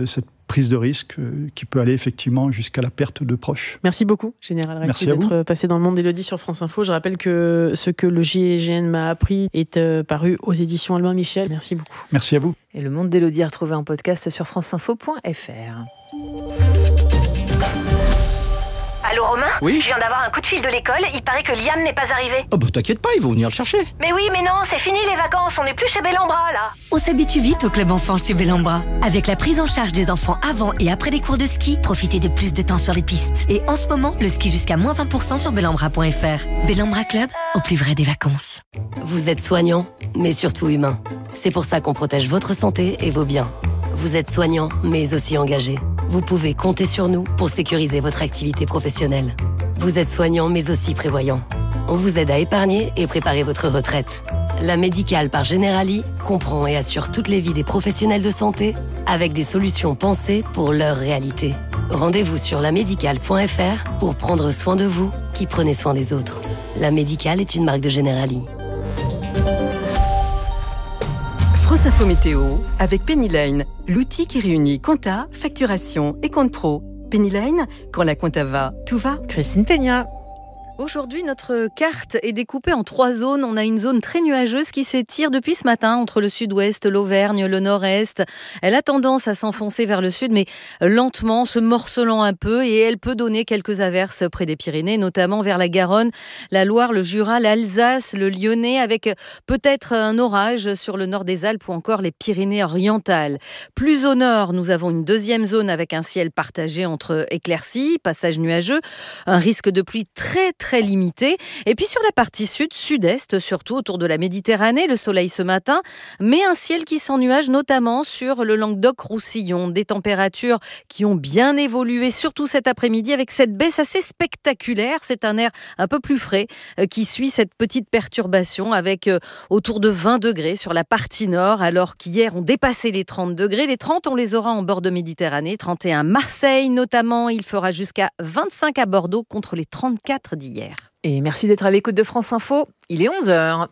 prise de risque euh, qui peut aller effectivement jusqu'à la perte de proches.
Merci beaucoup, Général Recti, d'être passé dans le monde d'Élodie sur France Info. Je rappelle que ce que le G I G N m'a appris est euh, paru aux éditions Albin Michel. Merci beaucoup.
Merci à vous.
Et le monde d'Élodie à retrouver en podcast sur franceinfo point f r.
Allô Romain ?
Oui ?
Je viens d'avoir un coup de fil de l'école, il paraît que Liam n'est pas arrivé.
Oh bah t'inquiète pas, ils vont venir le chercher.
Mais oui, mais non, c'est fini les vacances, on n'est plus chez Bellambra là.
On s'habitue vite au club enfant chez Bellambra. Avec la prise en charge des enfants avant et après les cours de ski, profitez de plus de temps sur les pistes. Et en ce moment, le ski jusqu'à moins vingt pour cent sur bellambra point f r. Bellambra Club, au plus vrai des vacances.
Vous êtes soignant, mais surtout humain. C'est pour ça qu'on protège votre santé et vos biens. Vous êtes soignant, mais aussi engagé. Vous pouvez compter sur nous pour sécuriser votre activité professionnelle. Vous êtes soignant, mais aussi prévoyant. On vous aide à épargner et préparer votre retraite. La Médicale par Generali comprend et assure toutes les vies des professionnels de santé avec des solutions pensées pour leur réalité. Rendez-vous sur la médicale point f r pour prendre soin de vous qui prenez soin des autres. La Médicale est une marque de Generali.
France Info Météo avec Pennyline, l'outil qui réunit compta, facturation et compte pro. Pennyline, quand la compta va, tout va.
Christine Peña.
Aujourd'hui, notre carte est découpée en trois zones. On a une zone très nuageuse qui s'étire depuis ce matin entre le sud-ouest, l'Auvergne, le nord-est. Elle a tendance à s'enfoncer vers le sud, mais lentement, se morcelant un peu. Et elle peut donner quelques averses près des Pyrénées, notamment vers la Garonne, la Loire, le Jura, l'Alsace, le Lyonnais, avec peut-être un orage sur le nord des Alpes ou encore les Pyrénées-Orientales. Plus au nord, nous avons une deuxième zone avec un ciel partagé entre éclaircies, passages nuageux, un risque de pluie très, très très limité. Et puis sur la partie sud, sud-est, surtout autour de la Méditerranée, le soleil ce matin, mais un ciel qui s'ennuage notamment sur le Languedoc-Roussillon. Des températures qui ont bien évolué, surtout cet après-midi, avec cette baisse assez spectaculaire. C'est un air un peu plus frais euh, qui suit cette petite perturbation avec euh, autour de vingt degrés sur la partie nord, alors qu'hier on dépassait les trente degrés. Les trente, on les aura en bord de Méditerranée. trente et un Marseille notamment. Il fera jusqu'à vingt-cinq à Bordeaux contre les trente-quatre d'hier.
Et merci d'être à l'écoute de France Info. Il est onze heures.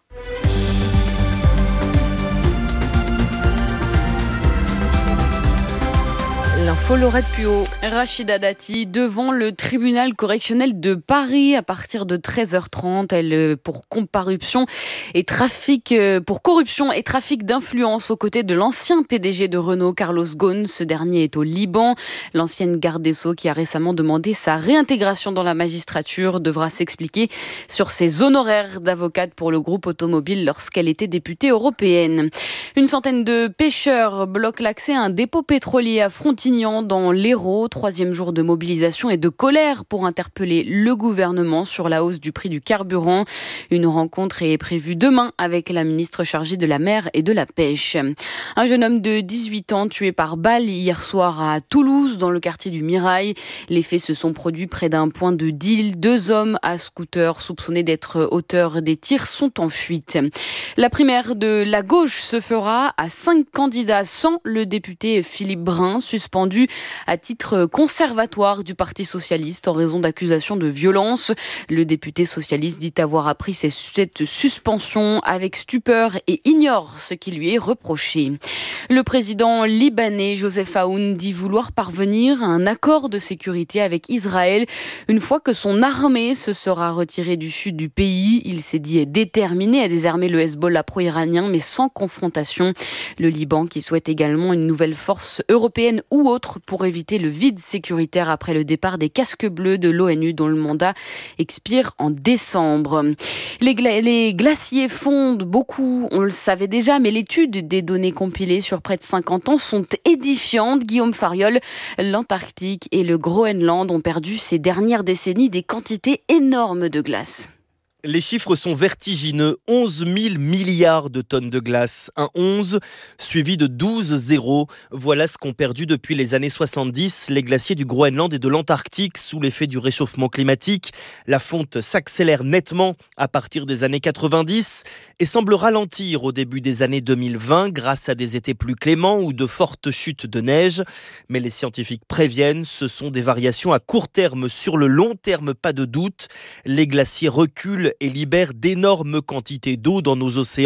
L'info Laurette Puot.
Rachida Dati devant le tribunal correctionnel de Paris à partir de treize heures trente. Elle pour comparution et trafic pour corruption et trafic d'influence aux côtés de l'ancien P D G de Renault, Carlos Ghosn. Ce dernier est au Liban. L'ancienne garde des Sceaux qui a récemment demandé sa réintégration dans la magistrature devra s'expliquer sur ses honoraires d'avocate pour le groupe automobile lorsqu'elle était députée européenne. Une centaine de pêcheurs bloquent l'accès à un dépôt pétrolier à Frontignan dans l'Hérault. Troisième jour de mobilisation et de colère pour interpeller le gouvernement sur la hausse du prix du carburant. Une rencontre est prévue demain avec la ministre chargée de la mer et de la pêche. Un jeune homme de dix-huit ans tué par balle hier soir à Toulouse dans le quartier du Mirail. Les faits se sont produits près d'un point de deal. Deux hommes à scooter soupçonnés d'être auteurs des tirs sont en fuite. La primaire de la gauche se fera à cinq candidats sans le député Philippe Brun, suspendu à titre conservatoire du Parti socialiste en raison d'accusations de violence. Le député socialiste dit avoir appris cette suspension avec stupeur et ignore ce qui lui est reproché. Le président libanais Joseph Aoun dit vouloir parvenir à un accord de sécurité avec Israël une fois que son armée se sera retirée du sud du pays. Il s'est dit déterminé à désarmer le Hezbollah pro-iranien mais sans confrontation. Le Liban qui souhaite également une nouvelle force européenne ou autre pour éviter le vide sécuritaire après le départ des casques bleus de l'ONU dont le mandat expire en décembre. Les, gla- les glaciers fondent beaucoup, on le savait déjà, mais l'étude des données compilées sur près de cinquante ans sont édifiantes. Guillaume Fariol, l'Antarctique et le Groenland ont perdu ces dernières décennies des quantités énormes de glace.
Les chiffres sont vertigineux, onze mille milliards de tonnes de glace, un onze suivi de douze zéros. Voilà ce qu'ont perdu depuis les années soixante-dix les glaciers du Groenland et de l'Antarctique sous l'effet du réchauffement climatique. La fonte s'accélère nettement à partir des années quatre-vingt-dix et semble ralentir au début des années deux mille vingt grâce à des étés plus cléments ou de fortes chutes de neige. Mais les scientifiques préviennent, ce sont des variations à court terme. Sur le long terme, pas de doute, les glaciers reculent et libère d'énormes quantités d'eau dans nos océans.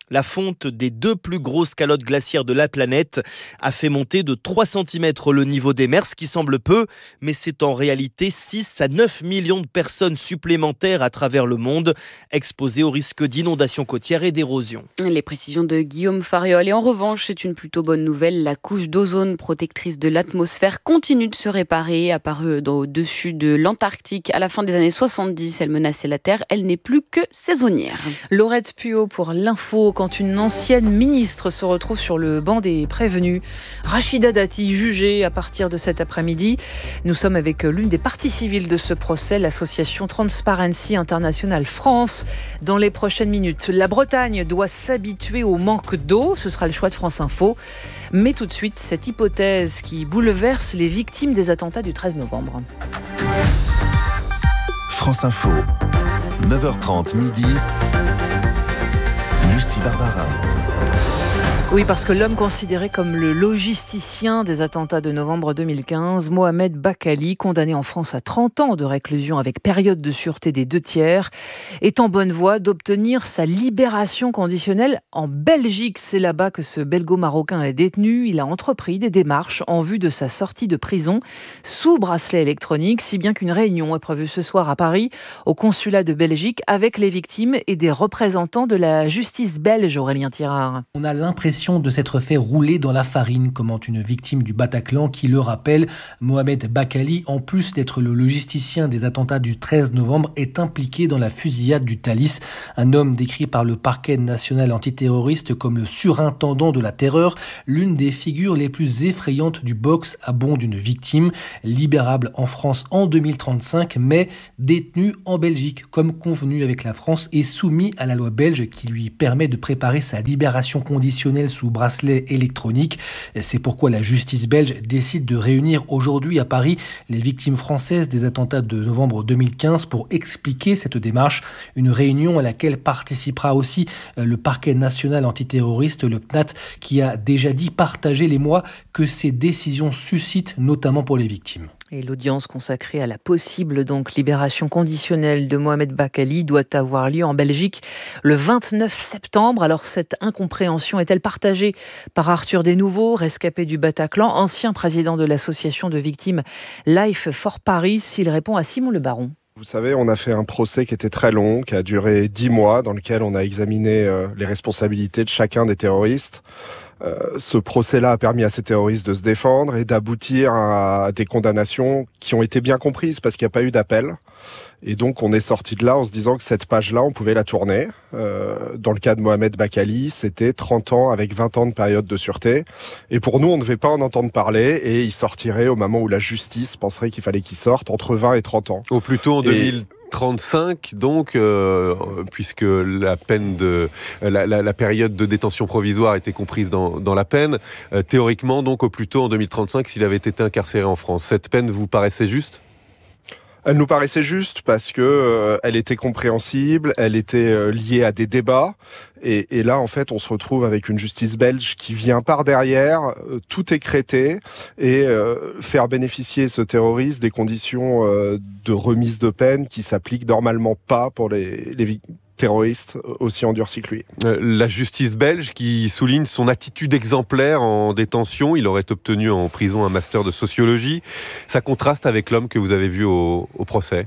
La fonte des deux plus grosses calottes glaciaires de la planète a fait monter de trois centimètres le niveau des mers, ce qui semble peu, mais c'est en réalité six à neuf millions de personnes supplémentaires à travers le monde, exposées au risque d'inondations côtières et d'érosion.
Les précisions de Guillaume Fariol. Et en revanche, c'est une plutôt bonne nouvelle. La couche d'ozone protectrice de l'atmosphère continue de se réparer. Apparue au-dessus de l'Antarctique à la fin des années soixante-dix, elle menaçait la Terre. Elle n'est plus que saisonnière.
Laurette Puot pour l'info. Quand une ancienne ministre se retrouve sur le banc des prévenus, Rachida Dati jugée à partir de cet après-midi. Nous sommes avec l'une des parties civiles de ce procès, l'association Transparency International France. Dans les prochaines minutes, la Bretagne doit s'habituer au manque d'eau. Ce sera le choix de France Info. Mais tout de suite, cette hypothèse qui bouleverse les victimes des attentats du treize novembre.
France Info, neuf heures trente midi. Lucie Barbara.
Oui, parce que l'homme considéré comme le logisticien des attentats de novembre deux mille quinze, Mohamed Bakkali, condamné en France à trente ans de réclusion avec période de sûreté des deux tiers, est en bonne voie d'obtenir sa libération conditionnelle en Belgique. C'est là-bas que ce belgo-marocain est détenu. Il a entrepris des démarches en vue de sa sortie de prison sous bracelet électronique, si bien qu'une réunion est prévue ce soir à Paris, au consulat de Belgique, avec les victimes et des représentants de la justice belge, Aurélien Tirard.
On a l'impression de s'être fait rouler dans la farine, commente une victime du Bataclan qui le rappelle. Mohamed Bakkali, en plus d'être le logisticien des attentats du treize novembre, est impliqué dans la fusillade du Thalys. Un homme décrit par le parquet national antiterroriste comme le surintendant de la terreur, l'une des figures les plus effrayantes du box à bon d'une victime. Libérable en France en deux mille trente-cinq, mais détenu en Belgique, comme convenu avec la France et soumis à la loi belge qui lui permet de préparer sa libération conditionnelle sous bracelet électronique. C'est pourquoi la justice belge décide de réunir aujourd'hui à Paris les victimes françaises des attentats de novembre deux mille quinze pour expliquer cette démarche. Une réunion à laquelle participera aussi le parquet national antiterroriste, le P N A T, qui a déjà dit partager les mois que ces décisions suscitent, notamment pour les victimes.
Et l'audience consacrée à la possible donc libération conditionnelle de Mohamed Bakkali doit avoir lieu en Belgique le vingt-neuf septembre. Alors cette incompréhension est-elle partagée par Arthur Desnouveaux, rescapé du Bataclan, ancien président de l'association de victimes Life for Paris? Il répond à Simon Le Baron.
Vous savez, on a fait un procès qui était très long, qui a duré dix mois, dans lequel on a examiné euh, les responsabilités de chacun des terroristes. Euh, ce procès-là a permis à ces terroristes de se défendre et d'aboutir à des condamnations qui ont été bien comprises parce qu'il n'y a pas eu d'appel. Et donc on est sorti de là en se disant que cette page-là, on pouvait la tourner. Euh, dans le cas de Mohamed Bakkali, c'était trente ans avec vingt ans de période de sûreté. Et pour nous, on ne devait pas en entendre parler et il sortirait au moment où la justice penserait qu'il fallait qu'il sorte, entre vingt et trente ans.
Au plus tôt en
et...
deux mille trente-cinq, donc, euh, puisque la peine de la, la, la période de détention provisoire était comprise dans, dans la peine, euh, théoriquement, donc, au plus tôt en deux mille trente-cinq, s'il avait été incarcéré en France. Cette peine vous paraissait juste ?
Elle nous paraissait juste parce que euh, elle était compréhensible, elle était euh, liée à des débats. Et, et là, en fait, on se retrouve avec une justice belge qui vient par derrière, euh, tout écrêter et euh, faire bénéficier ce terroriste des conditions euh, de remise de peine qui s'appliquent normalement pas pour les, les victimes. Terroriste aussi endurci que lui.
Euh, la justice belge qui souligne son attitude exemplaire en détention. Il aurait obtenu en prison un master de sociologie. Ça contraste avec l'homme que vous avez vu au, au procès.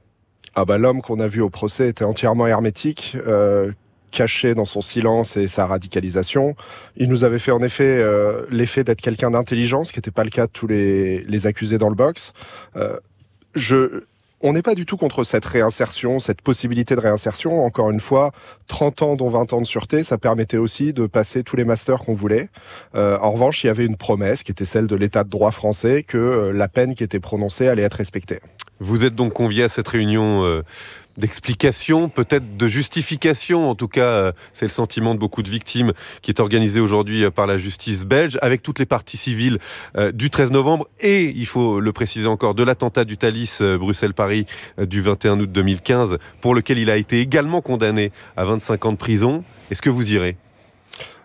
Ah bah l'homme qu'on a vu au procès était entièrement hermétique, euh, caché dans son silence et sa radicalisation. Il nous avait fait en effet euh, l'effet d'être quelqu'un d'intelligent, ce qui n'était pas le cas de tous les, les accusés dans le box. Euh, je... On n'est pas du tout contre cette réinsertion, cette possibilité de réinsertion. Encore une fois, trente ans dont vingt ans de sûreté, ça permettait aussi de passer tous les masters qu'on voulait. Euh, en revanche, il y avait une promesse qui était celle de l'état de droit français que euh, la peine qui était prononcée allait être respectée.
Vous êtes donc convié à cette réunion euh, d'explication, peut-être de justification, en tout cas euh, c'est le sentiment de beaucoup de victimes, qui est organisée aujourd'hui euh, par la justice belge, avec toutes les parties civiles euh, du treize novembre et, il faut le préciser encore, de l'attentat du Thalys euh, Bruxelles-Paris euh, du vingt et un août deux mille quinze, pour lequel il a été également condamné à vingt-cinq ans de prison. Est-ce que vous irez ?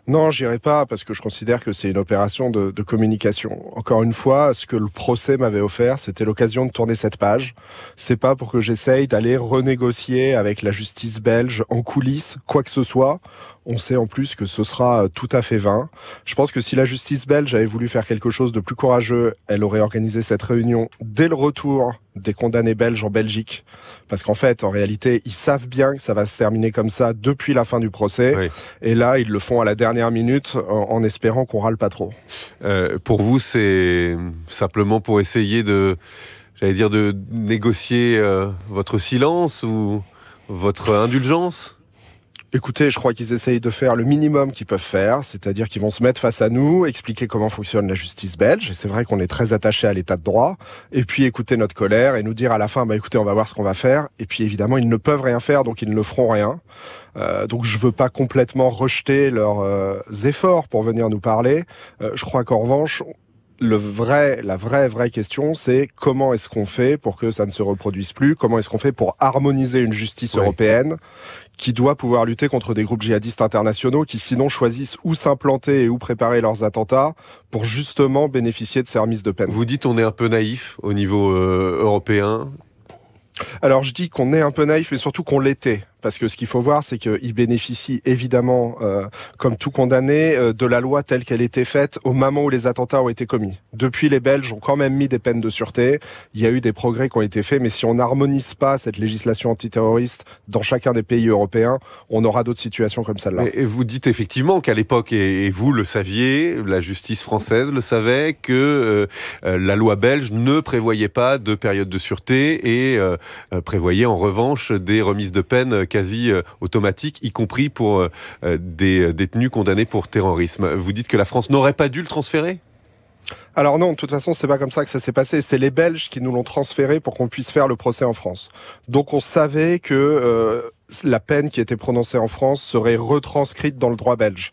Non, j'irai pas parce que je considère que c'est une opération de, de communication. Encore une fois, ce que le procès m'avait offert, c'était l'occasion de tourner cette page. C'est pas pour que j'essaye d'aller renégocier avec la justice belge en coulisses quoi que ce soit. On sait en plus que ce sera tout à fait vain. Je pense que si la justice belge avait voulu faire quelque chose de plus courageux, elle aurait organisé cette réunion dès le retour des condamnés belges en Belgique. Parce qu'en fait, en réalité, ils savent bien que ça va se terminer comme ça depuis la fin du procès. Oui. Et là, ils le font à la dernière minute en, en espérant qu'on râle pas trop.
Euh, pour vous, c'est simplement pour essayer de, j'allais dire, de négocier euh, votre silence ou votre indulgence ?
Écoutez, je crois qu'ils essayent de faire le minimum qu'ils peuvent faire, c'est-à-dire qu'ils vont se mettre face à nous, expliquer comment fonctionne la justice belge, et c'est vrai qu'on est très attaché à l'état de droit, et puis écouter notre colère et nous dire à la fin, bah écoutez, on va voir ce qu'on va faire, et puis évidemment, ils ne peuvent rien faire, donc ils ne feront rien. Euh, donc je veux pas complètement rejeter leurs euh, efforts pour venir nous parler. Euh, je crois qu'en revanche, Le vrai, la vraie, vraie question, c'est comment est-ce qu'on fait pour que ça ne se reproduise plus ? Comment est-ce qu'on fait pour harmoniser une justice oui. européenne qui doit pouvoir lutter contre des groupes djihadistes internationaux qui sinon choisissent où s'implanter et où préparer leurs attentats pour justement bénéficier de ces remises de peine.
Vous dites on est un peu naïf au niveau euh, européen ?
Alors je dis qu'on est un peu naïf, mais surtout qu'on l'était. Parce que ce qu'il faut voir, c'est qu'il bénéficie évidemment, euh, comme tout condamné, euh, de la loi telle qu'elle était faite au moment où les attentats ont été commis. Depuis, les Belges ont quand même mis des peines de sûreté. Il y a eu des progrès qui ont été faits, mais si on n'harmonise pas cette législation antiterroriste dans chacun des pays européens, on aura d'autres situations comme celle-là.
Et vous dites effectivement qu'à l'époque, et vous le saviez, la justice française le savait, que euh, la loi belge ne prévoyait pas de période de sûreté et euh, prévoyait en revanche des remises de peine quasi euh, automatique, y compris pour euh, des détenus condamnés pour terrorisme. Vous dites que la France n'aurait pas dû le transférer ?
Alors non, de toute façon, c'est pas comme ça que ça s'est passé. C'est les Belges qui nous l'ont transféré pour qu'on puisse faire le procès en France. Donc on savait que euh, la peine qui était prononcée en France serait retranscrite dans le droit belge.